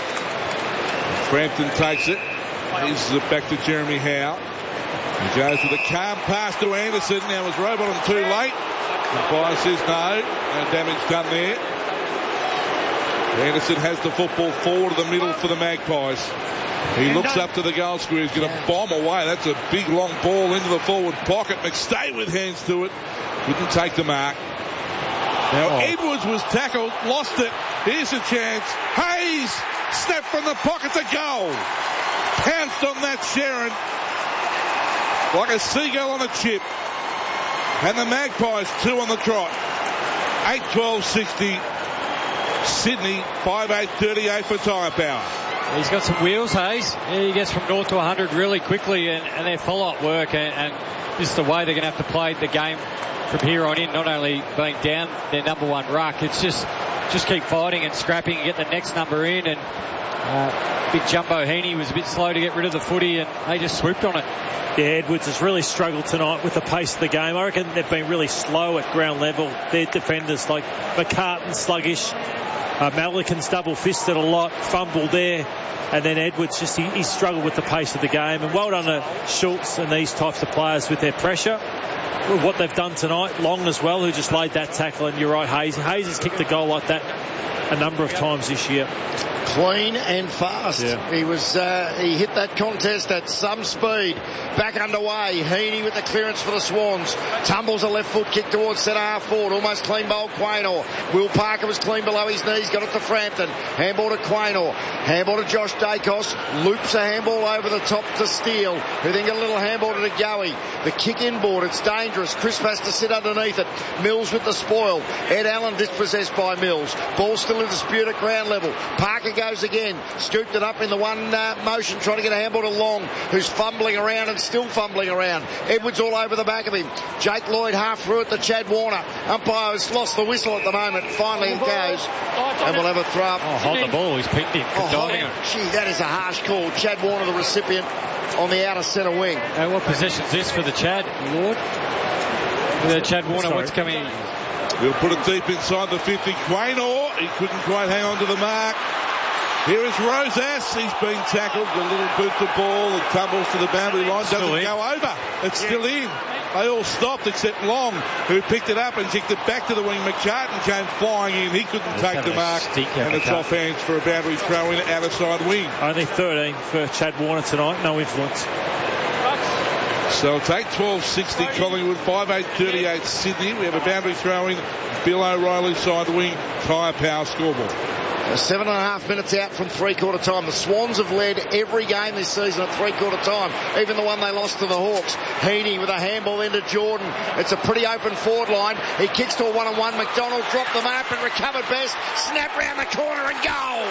Speaker 4: Frampton takes it. He's back to Jeremy Howe. He goes with a calm pass to Anderson. Now was Rowbottom too late? Umpire says no. No damage done there. Anderson has the football forward to the middle for the Magpies. He looks up to the goal square. He's going to bomb away. That's a big long ball into the forward pocket. McStay with hands to it. Couldn't take the mark. Now oh. Edwards was tackled, lost it. Here's a chance. Hayes snapped from the pocket to goal. Pounced on that Sharon like a seagull on a chip. And the Magpies two on the trot. eight twelve sixty. Sydney five eight thirty-eight for Tyre Power.
Speaker 13: He's got some wheels, Hayes. He gets from naught to one hundred really quickly, and, and their follow-up work, and, and this is the way they're going to have to play the game from here on in, not only being down their number one ruck, it's just just keep fighting and scrapping and get the next number in. And uh, big Jumbo Heaney was a bit slow to get rid of the footy, and they just swooped on it.
Speaker 12: Yeah, Edwards has really struggled tonight with the pace of the game. I reckon they've been really slow at ground level. Their defenders like McCartan, sluggish. Uh, Malikan's double-fisted a lot, fumbled there. And then Edwards, just he, he struggled with the pace of the game. And well done to Schultz and these types of players with their pressure. What they've done tonight, Long as well, who just laid that tackle. And you're right, Hayes. Hayes has kicked a goal like that a number of times this year.
Speaker 11: Clean and fast.
Speaker 12: Yeah.
Speaker 11: He was, uh, he hit that contest at some speed. Back underway. Heaney with the clearance for the Swans. Tumbles a left foot kick towards centre half forward. Almost clean bowled Quaynor. Will Parker was clean below his knees. Got it to Frampton. Handball to Quaynor. Handball to Josh Dacos. Loops a handball over the top to Steele, who then got a little handball to Goey. The kick inboard. It's dangerous. Crisp has to sit underneath it. Mills with the spoil. Ed Allen dispossessed by Mills. Ball still in dispute at ground level. Parker goes again. Scooped it up in the one uh, motion, trying to get a handball to Long, who's fumbling around and still fumbling around. Edwards all over the back of him. Jake Lloyd half through it to Chad Warner. Umpire has lost the whistle at the moment. Finally it goes. And we'll have a throw up.
Speaker 13: Oh, hold the ball. He's picked him.
Speaker 11: Oh, hold him. Gee, that is a harsh call. Chad Warner, the recipient, on the outer centre wing.
Speaker 13: And what possession is this for the Chad, Lord? The Chad Warner,
Speaker 12: Sorry.
Speaker 13: what's coming?
Speaker 4: We'll put it deep inside the fifty. Quaynor, he couldn't quite hang on to the mark. Here is Rosas. He's been tackled. A little boot the ball. It tumbles to the boundary line. Doesn't go over. It's still in. They all stopped except Long, who picked it up and kicked it back to the wing. McCartan came flying in. He couldn't
Speaker 12: He's
Speaker 4: take the mark. And it's off hands for a boundary throw in outer side wing.
Speaker 12: Only thirteen for Chad Warner tonight. No influence.
Speaker 4: So it's eight twelve sixty Collingwood, five eight thirty-eight Sydney. We have a boundary throw in. Bill O'Reilly side wing, Tyre Power scoreboard.
Speaker 11: Seven and a half minutes out from three-quarter time. The Swans have led every game this season at three-quarter time, even the one they lost to the Hawks. Heaney with a handball into Jordan. It's a pretty open forward line. He kicks to a one-on-one. McDonald dropped the mark and recovered best. Snap round the corner and goal.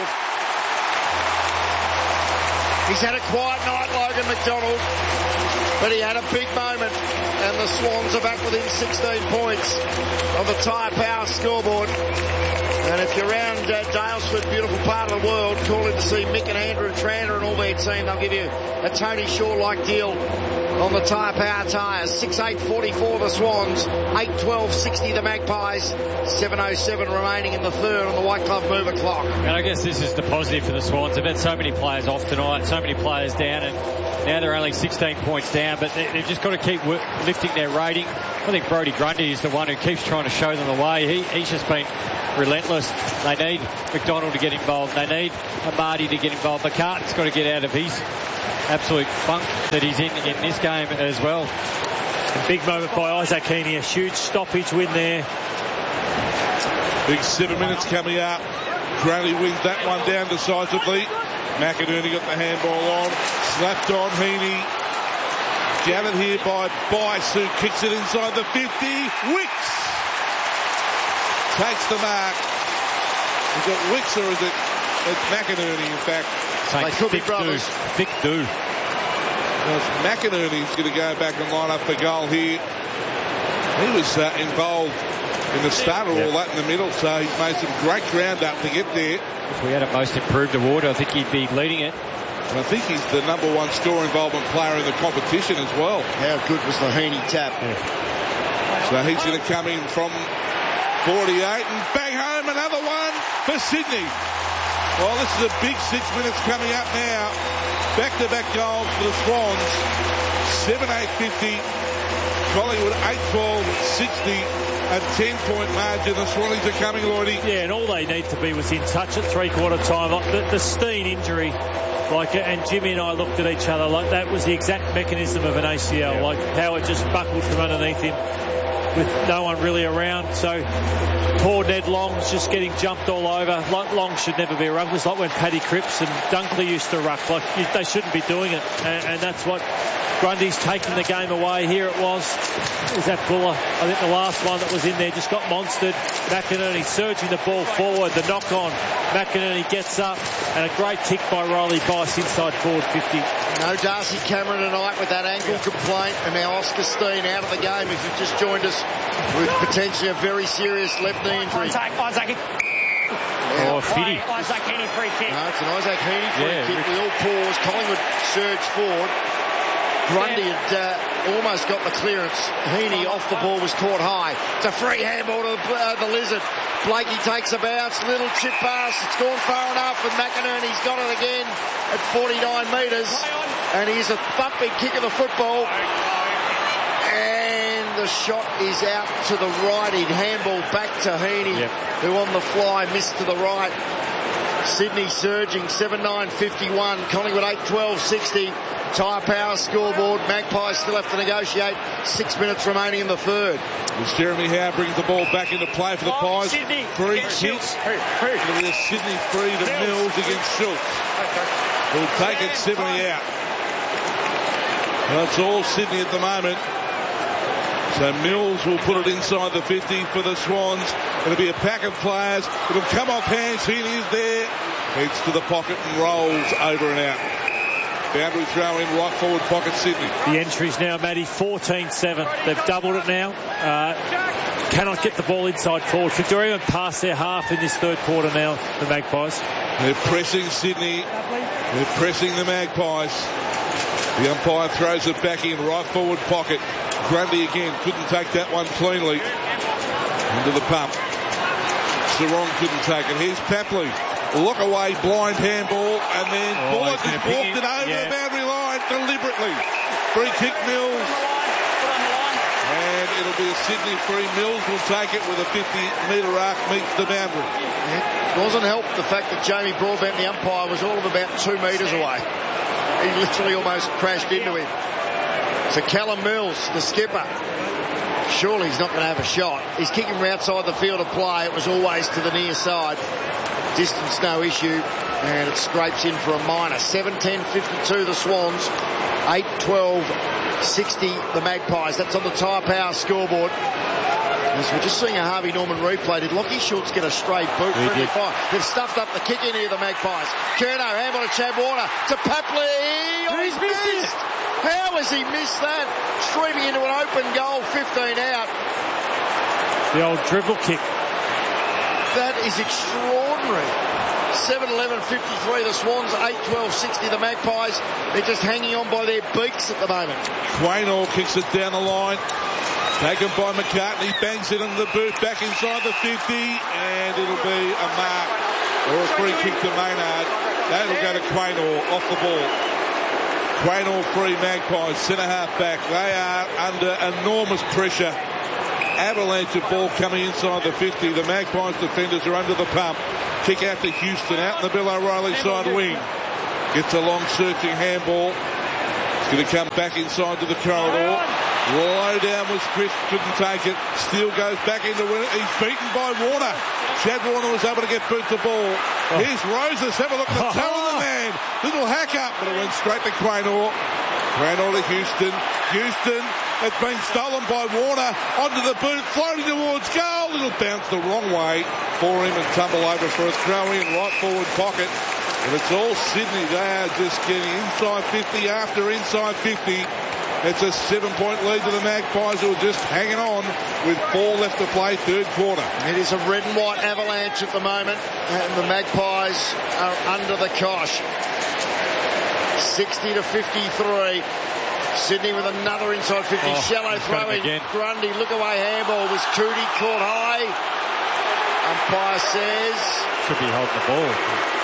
Speaker 11: He's had a quiet night, Logan McDonald, but he had a big moment, and the Swans are back within sixteen points of the Tyre Power scoreboard. And if you're around uh, Dalesford, beautiful part of the world, call in to see Mick and Andrew Trander and all their team. They'll give you a Tony Shaw-like deal on the Tyre Power tyres. six eight forty-four the Swans, eight twelve sixty the Magpies, seven oh seven remaining in the third on the White Glove mover clock.
Speaker 13: And I guess this is the positive for the Swans. They've had so many players off tonight, so many players down, and now they're only sixteen points down, but they, they've just got to keep w- lifting their rating. I think Brodie Grundy is the one who keeps trying to show them the way. He, he's just been relentless. They need McDonald to get involved. They need Amadi to get involved. McCartan's got to get out of his absolute funk that he's in in this game as well.
Speaker 12: A big moment by Isaac Heaney. A huge stoppage win there.
Speaker 4: Big seven minutes coming up. Grundy wins that one down decisively. McInerney got the handball on. Slapped on Heaney. Gathered here by Bice, who kicks it inside the fifty. Wicks takes the mark. Is it Wicks or is it it's McInerney, in fact?
Speaker 11: They could be brothers.
Speaker 13: Thick do.
Speaker 4: Well, McInerney's going to go back and line up for goal here. He was uh, involved in the start of yep. all that in the middle, so he's made some great ground up to get there.
Speaker 13: If we had a most improved award, I think he'd be leading it.
Speaker 4: And I think he's the number one score involvement player in the competition as well.
Speaker 11: How good was the Heaney tap?
Speaker 4: Yeah. So he's going to come in from forty-eight and bang home another one for Sydney. Well, this is a big six minutes coming up now. Back-to-back goals for the Swans. seven eight fifty. Collingwood eight twelve sixty. A ten-point margin. The Swannies are coming, Lloydie.
Speaker 12: Yeah, and all they need to be was in touch at three-quarter time. Like the, the Steen injury, like, and Jimmy and I looked at each other like that was the exact mechanism of an A C L. Yeah. Like how it just buckled from underneath him with no one really around. So poor Ned Long's just getting jumped all over. Long should never be a ruck. It's like when Paddy Cripps and Dunkley used to ruck. Like you, they shouldn't be doing it, and, and that's what Grundy's taking the game away. Here it was. Was that Buller? I think the last one that was in there just got monstered. McInerney surging the ball forward. The knock on. McInerney gets up, and a great tick by Riley Bice inside forward fifty.
Speaker 11: No Darcy Cameron tonight with that ankle complaint, and now Oscar Steen out of the game. If you've just joined us with potentially a very serious left knee injury.
Speaker 19: Isaac, Isaac.
Speaker 13: Oh, Fiddy.
Speaker 19: Isaac Heaney free kick.
Speaker 11: No, it's an Isaac Heaney free
Speaker 13: yeah,
Speaker 11: kick.
Speaker 13: Rick.
Speaker 11: We all pause. Collingwood surge forward. Grundy had uh, almost got the clearance. Heaney off the ball was caught high. It's a free handball to uh, the Lizard. Blakey takes a bounce. Little chip pass. It's gone far enough, and McInerney's got it again at forty-nine metres. And he's a thumping kick of the football. And the shot is out to the right. He'd handball back to Heaney, yep. who on the fly missed to the right. Sydney surging, seven nine fifty-one. Collingwood eight twelve sixty. Tyre Power scoreboard. Magpies still have to negotiate. Six minutes remaining in the third.
Speaker 4: As Jeremy Howe brings the ball back into play for the
Speaker 19: oh,
Speaker 4: Pies.
Speaker 19: Sydney.
Speaker 4: Free kick. It'll be a Sydney free to Mills, Mills against Schultz. Who'll take it seventy out. That's all Sydney at the moment. So Mills will put it inside the fifty for the Swans. It'll be a pack of players. It'll come off hands. Heaney is there. Heads to the pocket and rolls over and out. Boundary throw in right forward pocket Sydney.
Speaker 12: The entries now, Matty, fourteen seven. They've doubled it now. Uh, cannot get the ball inside forward. Victoria have passed their half in this third quarter now, the Magpies.
Speaker 4: They're pressing Sydney. They're pressing the Magpies. The umpire throws it back in right forward pocket. Grundy again couldn't take that one cleanly. Into the pump. Sarong couldn't take it. Here's Papley. Look away, blind handball, and then oh, Bullock has walked it over yeah. the boundary line deliberately. Free kick Mills. And it'll be a Sydney free. Mills will take it with a fifty metre arc meets the boundary.
Speaker 11: It wasn't helped the fact that Jamie Broadbent, the umpire, was all of about two metres away. He literally almost crashed into him. So Callum Mills, the skipper, surely he's not going to have a shot. He's kicking from outside the field of play. It was always to the near side. Distance no issue, and it scrapes in for a minor. seven ten fifty-two the Swans, eight twelve sixty the Magpies. That's on the Tyre Power scoreboard. As we're just seeing a Harvey Norman replay. Did Lockie Schultz get a straight boot?
Speaker 12: He did.
Speaker 11: They've stuffed up the kick in here, the Magpies. Curnow, handball to Chad Warner, to Papley. Oh, he's missed. How has he missed that? Streaming into an open goal, fifteen out.
Speaker 12: The old dribble kick.
Speaker 11: That is extraordinary. seven eleven fifty-three the Swans, eight twelve sixty the Magpies. They're just hanging on by their beaks at the moment.
Speaker 4: Quaynor kicks it down the line. Taken by McCartney, bangs it in the boot, back inside the fifty, and it'll be a mark or a free kick to Maynard. That'll go to Quaynor off the ball. Quaynor free, Magpies, centre half back. They are under enormous pressure. Avalanche of ball coming inside the fifty. The Magpies defenders are under the pump. Kick out to Houston, out in the Bill O'Reilly side wing. Gets a long searching handball. It's going to come back inside to the corridor. Low down was Chris, couldn't take it. Steele goes back into it. He's beaten by Warner. Chad Warner was able to get boot the ball. Oh. Here's Roses. Have a look at the toe of the man. Little hack up, but it went straight to Quaynor. Quaynor to Houston. Houston, it's been stolen by Warner. Onto the boot, floating towards goal. It'll bounce the wrong way for him and tumble over for a throw in right forward pocket. And it's all Sydney. They are just getting inside fifty after inside fifty. It's a seven-point lead to the Magpies, who are just hanging on with four left to play, third quarter.
Speaker 11: It is a red and white avalanche at the moment, and the Magpies are under the cosh. sixty to fifty-three. Sydney with another inside fifty. Oh, shallow throw in. Grundy, look away handball. Was Cootie caught high? Umpire says...
Speaker 12: Should be holding the ball.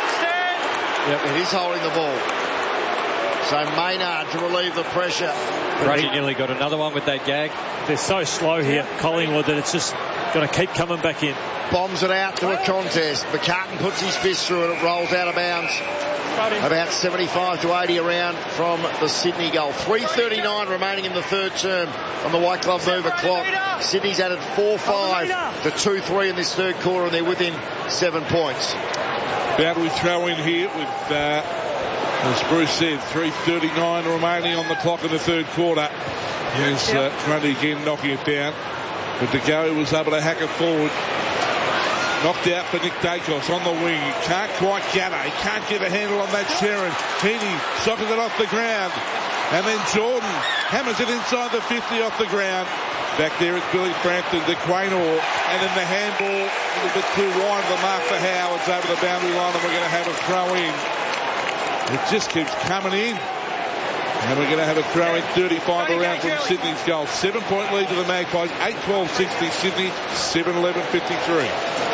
Speaker 11: Yep, it is holding the ball. So Maynard to relieve the pressure.
Speaker 13: Grundy nearly got another one with that gag.
Speaker 12: They're so slow here, Collingwood, that it's just going to keep coming back in.
Speaker 11: Bombs it out to a contest. McCartan puts his fist through it. It rolls out of bounds. About seventy-five to eighty around from the Sydney goal. three thirty-nine remaining in the third term on the White Glove Mover clock. Sydney's added four five to two three in this third quarter, and they're within seven points.
Speaker 4: Boundary throw in here with, uh, as Bruce said, three thirty-nine remaining on the clock in the third quarter. Here's uh, Grundy again knocking it down. But De Goey was able to hack it forward. Knocked out for Nick Dacos on the wing. He can't quite gather. He can't get a handle on that Sharon. Heaney sockets it off the ground. And then Jordan hammers it inside the fifty off the ground. Back there it's Billy Frampton to Quaynor. And then the handball a little bit too wide of the mark for Howe. It's over the boundary line and we're going to have a throw in. It just keeps coming in. And we're going to have a throw in thirty-five around from Sydney's goal. Seven point lead to the Magpies. eight twelve sixty Sydney. seven eleven fifty-three.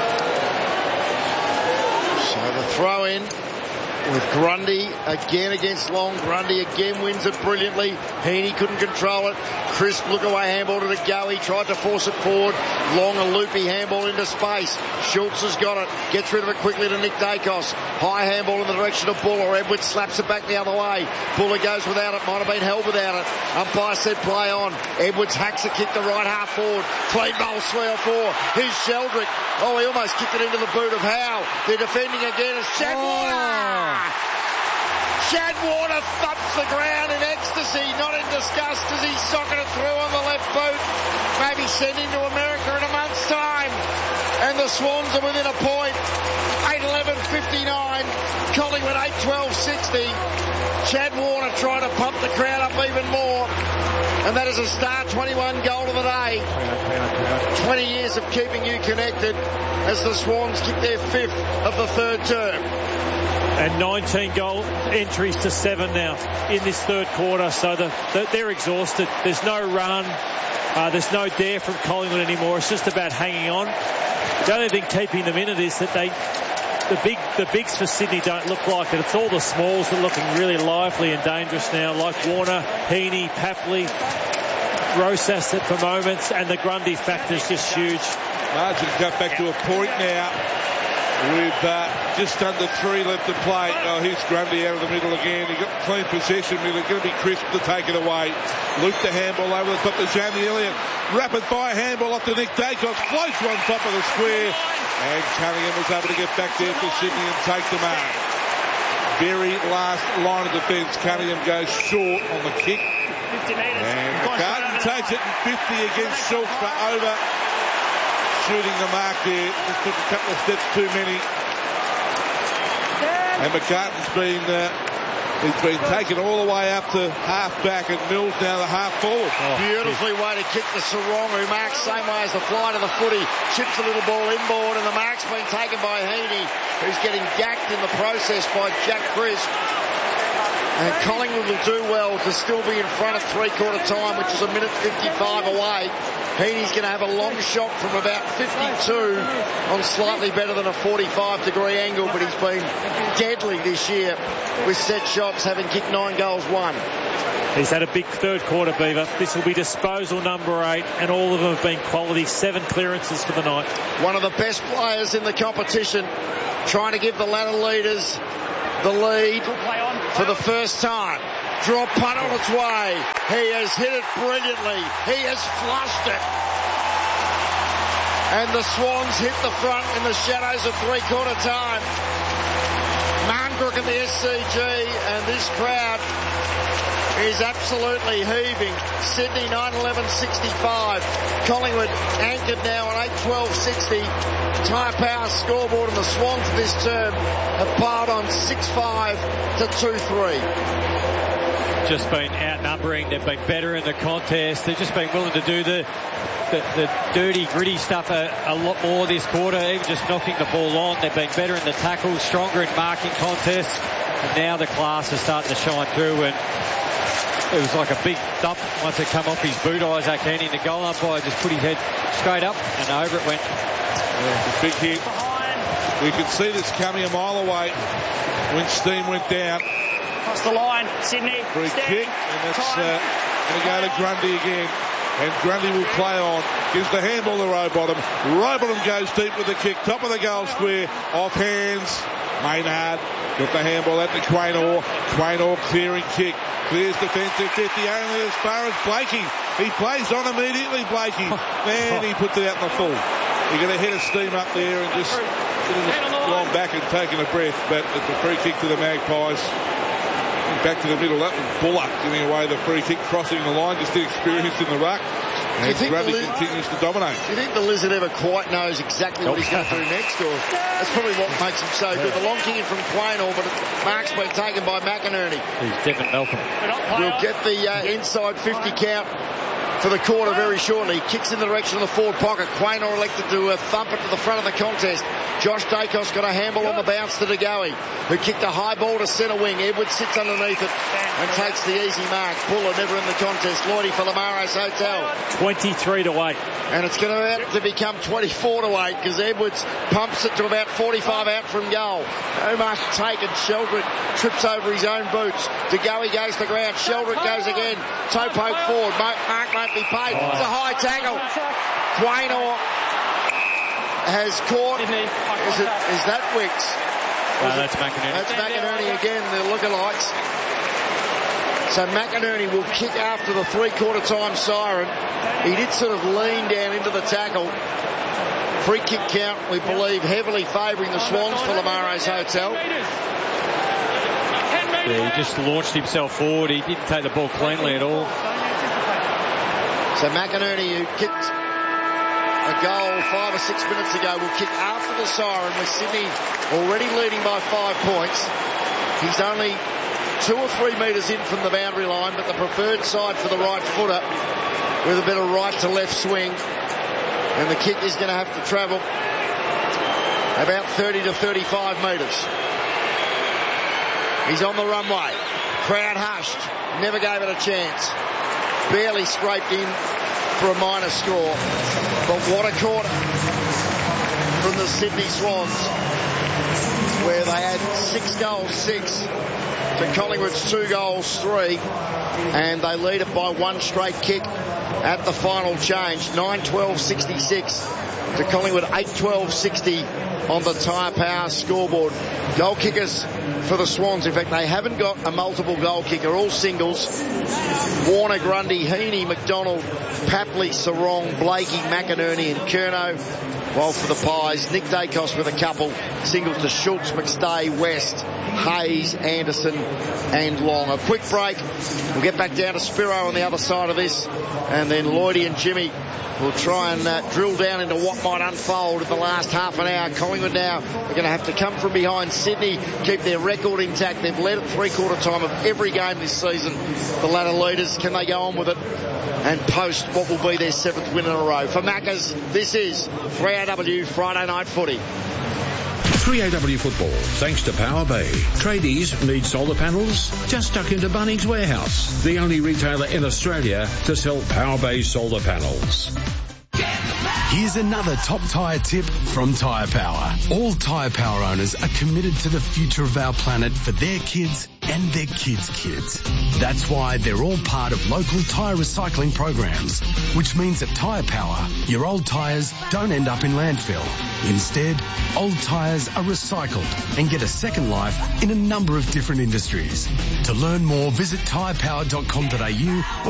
Speaker 11: So the throw in with Grundy again against Long. Grundy again wins it brilliantly. Heaney couldn't control it. Crisp look away handball to De Goey. Tried to force it forward. Long a loopy handball into space. Schultz has got it. Gets rid of it quickly to Nick Dacos. High handball in the direction of Buller. Edwards slaps it back the other way. Buller goes without it. Might have been held without it. Umpire said play on. Edwards hacks a kick to right half forward. Clean bowl three or four. Here's Sheldrick. Oh, he almost kicked it into the boot of Howe. They're defending again. It's Chad Warner. Chad Warner thumps the ground in ecstasy, not in disgust, as he socketed it through on the left boot. Maybe sent him to America in a month's time. And the Swans are within a point. eight eleven fifty-nine. Collingwood eight twelve sixty. Chad Warner trying to pump the crowd up even more. And that is a Star twenty-one goal of the day. twenty years of keeping you connected as the Swans kick their fifth of the third term.
Speaker 12: And nineteen goal entries to seven now in this third quarter. So the, the, they're exhausted. There's no run. Uh, there's no dare from Collingwood anymore. It's just about hanging on. The only thing keeping them in it is that they, the big, the bigs for Sydney don't look like it. It's all the smalls that are looking really lively and dangerous now, like Warner, Heaney, Papley, Rosas for moments, and the Grundy factor is just huge.
Speaker 4: Margin cut back to a point now. with uh, just under three left to play. Oh, here's Grundy out of the middle again. He got clean possession. They're going to be crisp to take it away. Luke the handball over the top to Jamie Elliott. Rapid fire handball up to Nick Dacos. Floats one top of the square. And Cunningham was able to get back there for Sydney and take the mark. Very last line of defence. Cunningham goes short on the kick. And McCartan takes it in fifty against Schultz for over. Shooting the mark there. Just took a couple of steps too many. And McCartan's been uh, he's been taken all the way up to half back, and Mills now the half forward.
Speaker 11: Oh, beautifully way to kick the Sarong, who marks same way as the flight of the footy. Chips a little ball inboard, and the mark's been taken by Heaney, who's getting gacked in the process by Jack Crisp. And Collingwood will do well to still be in front of three-quarter time, which is a minute fifty-five away. Heaney's going to have a long shot from about fifty-two on slightly better than a forty-five degree angle, but he's been deadly this year with set shots, having kicked nine goals, one.
Speaker 12: He's had a big third quarter, Beaver. This will be disposal number eight, and all of them have been quality. Seven clearances for the night.
Speaker 11: One of the best players in the competition, trying to give the ladder leaders the lead for the first time. Drop punt on its way. He has hit it brilliantly. He has flushed it. And the Swans hit the front in the shadows of three-quarter time. Marnbrook and the S C G, and this crowd is absolutely heaving. Sydney nine eleven sixty-five. Collingwood anchored now on eight twelve sixty. Tyre Power scoreboard, and the Swans this term have piled on six five to two three.
Speaker 13: Just been outnumbering. They've been better in the contest. They've just been willing to do the the, the dirty, gritty stuff a, a lot more this quarter, even just knocking the ball on. They've been better in the tackles, stronger in marking contests, and now the class is starting to shine through. And it was like a big thump once it come off his boot. Isaac Heaney, the goal umpire, just put his head straight up and over it went.
Speaker 4: Yeah, big hit. We could see this coming a mile away when steam went down.
Speaker 19: Across the line, Sydney.
Speaker 4: Free kick, and that's uh, going to go to Grundy again. And Grundy will play on. Gives the handball to Rowbottom. Rowbottom goes deep with the kick. Top of the goal square. Off hands. Maynard got the handball out to Quaynor. Quaynor clearing kick. Clears defensive fifty only as far as Blakey. He plays on immediately, Blakey. Man, he puts it out in the full. You're going to hit a steam up there and just gone back and taken a breath. But it's a free kick to the Magpies. Back to the middle. That was Bullock giving away the free kick, crossing the line, just inexperienced in the ruck. And Grundy li- continues to dominate.
Speaker 11: Do you think the Lizard ever quite knows exactly what he's going to do next? Or that's probably what makes him so good. The long kick in from Quaynor, but Mark's been taken by McInerney.
Speaker 13: He's Devin Malcolm.
Speaker 11: We'll get the uh, inside fifty count for the quarter very shortly. Kicks in the direction of the forward pocket. Quaynor elected to uh, thump it to the front of the contest. Josh Dacos got a handball on the bounce to DeGoey, who kicked a high ball to centre wing. Edwards sits underneath it and takes the easy mark. Buller never in the contest. Lloydie for Lamares Hotel.
Speaker 12: twenty-three to eight.
Speaker 11: And it's going to have to become twenty-four to eight because Edwards pumps it to about forty-five out from goal. No much taken. Sheldrick trips over his own boots. DeGoey goes to ground. Sheldrick goes again. Toe poke forward. Mark won't be paid. It's a high tackle. Quaynor has caught. Is, it, is that Wicks?
Speaker 13: No, that's McInerney.
Speaker 11: That's McInerney again, the lookalikes. So McInerney will kick after the three-quarter time siren. He did sort of lean down into the tackle. Free kick count, we believe, heavily favouring the Swans for Lamares Hotel.
Speaker 13: Yeah, he just launched himself forward. He didn't take the ball cleanly at all.
Speaker 11: So McInerney, who kicked a goal five or six minutes ago, will kick after the siren with Sydney already leading by five points. He's only two or three metres in from the boundary line, but the preferred side for the right footer with a bit of right to left swing. And the kick is going to have to travel about thirty to thirty-five metres. He's on the runway. Crowd hushed. Never gave it a chance. Barely scraped in for a minor score. But what a quarter from the Sydney Swans, where they had six goals, six to Collingwood's two goals, three, and they lead it by one straight kick at the final change. nine twelve sixty-six to Collingwood eight twelve sixty on the Tyre Power scoreboard. Goal kickers for the Swans. In fact, they haven't got a multiple goal kicker, all singles. Warner, Grundy, Heaney, McDonald, Papley, Sarong, Blakey, McInerney and Curnow. While for the Pies, Nick Dacos with a couple. Singles to Schultz, McStay, West, Hayes, Anderson and Long. A quick break. We'll get back down to Spiro on the other side of this. And then Lloydie and Jimmy will try and uh, drill down into what might unfold in the last half an hour. Collingwood now are going to have to come from behind Sydney, keep their record intact. They've led at three-quarter time of every game this season. The ladder leaders, can they go on with it and post what will be their seventh win in a row? For Maccas, this is three A W Friday Night Footy.
Speaker 8: three A W football, thanks to Power Bay. Tradies need solar panels? Just duck into Bunnings Warehouse, the only retailer in Australia to sell Power Bay solar panels.
Speaker 7: Here's another top tyre tip from Tyre Power. All Tyre Power owners are committed to the future of our planet for their kids and their kids' kids. That's why they're all part of local tyre recycling programs, which means at Tyre Power, your old tyres don't end up in landfill. Instead, old tyres are recycled and get a second life in a number of different industries. To learn more, visit tyre power dot com dot a u or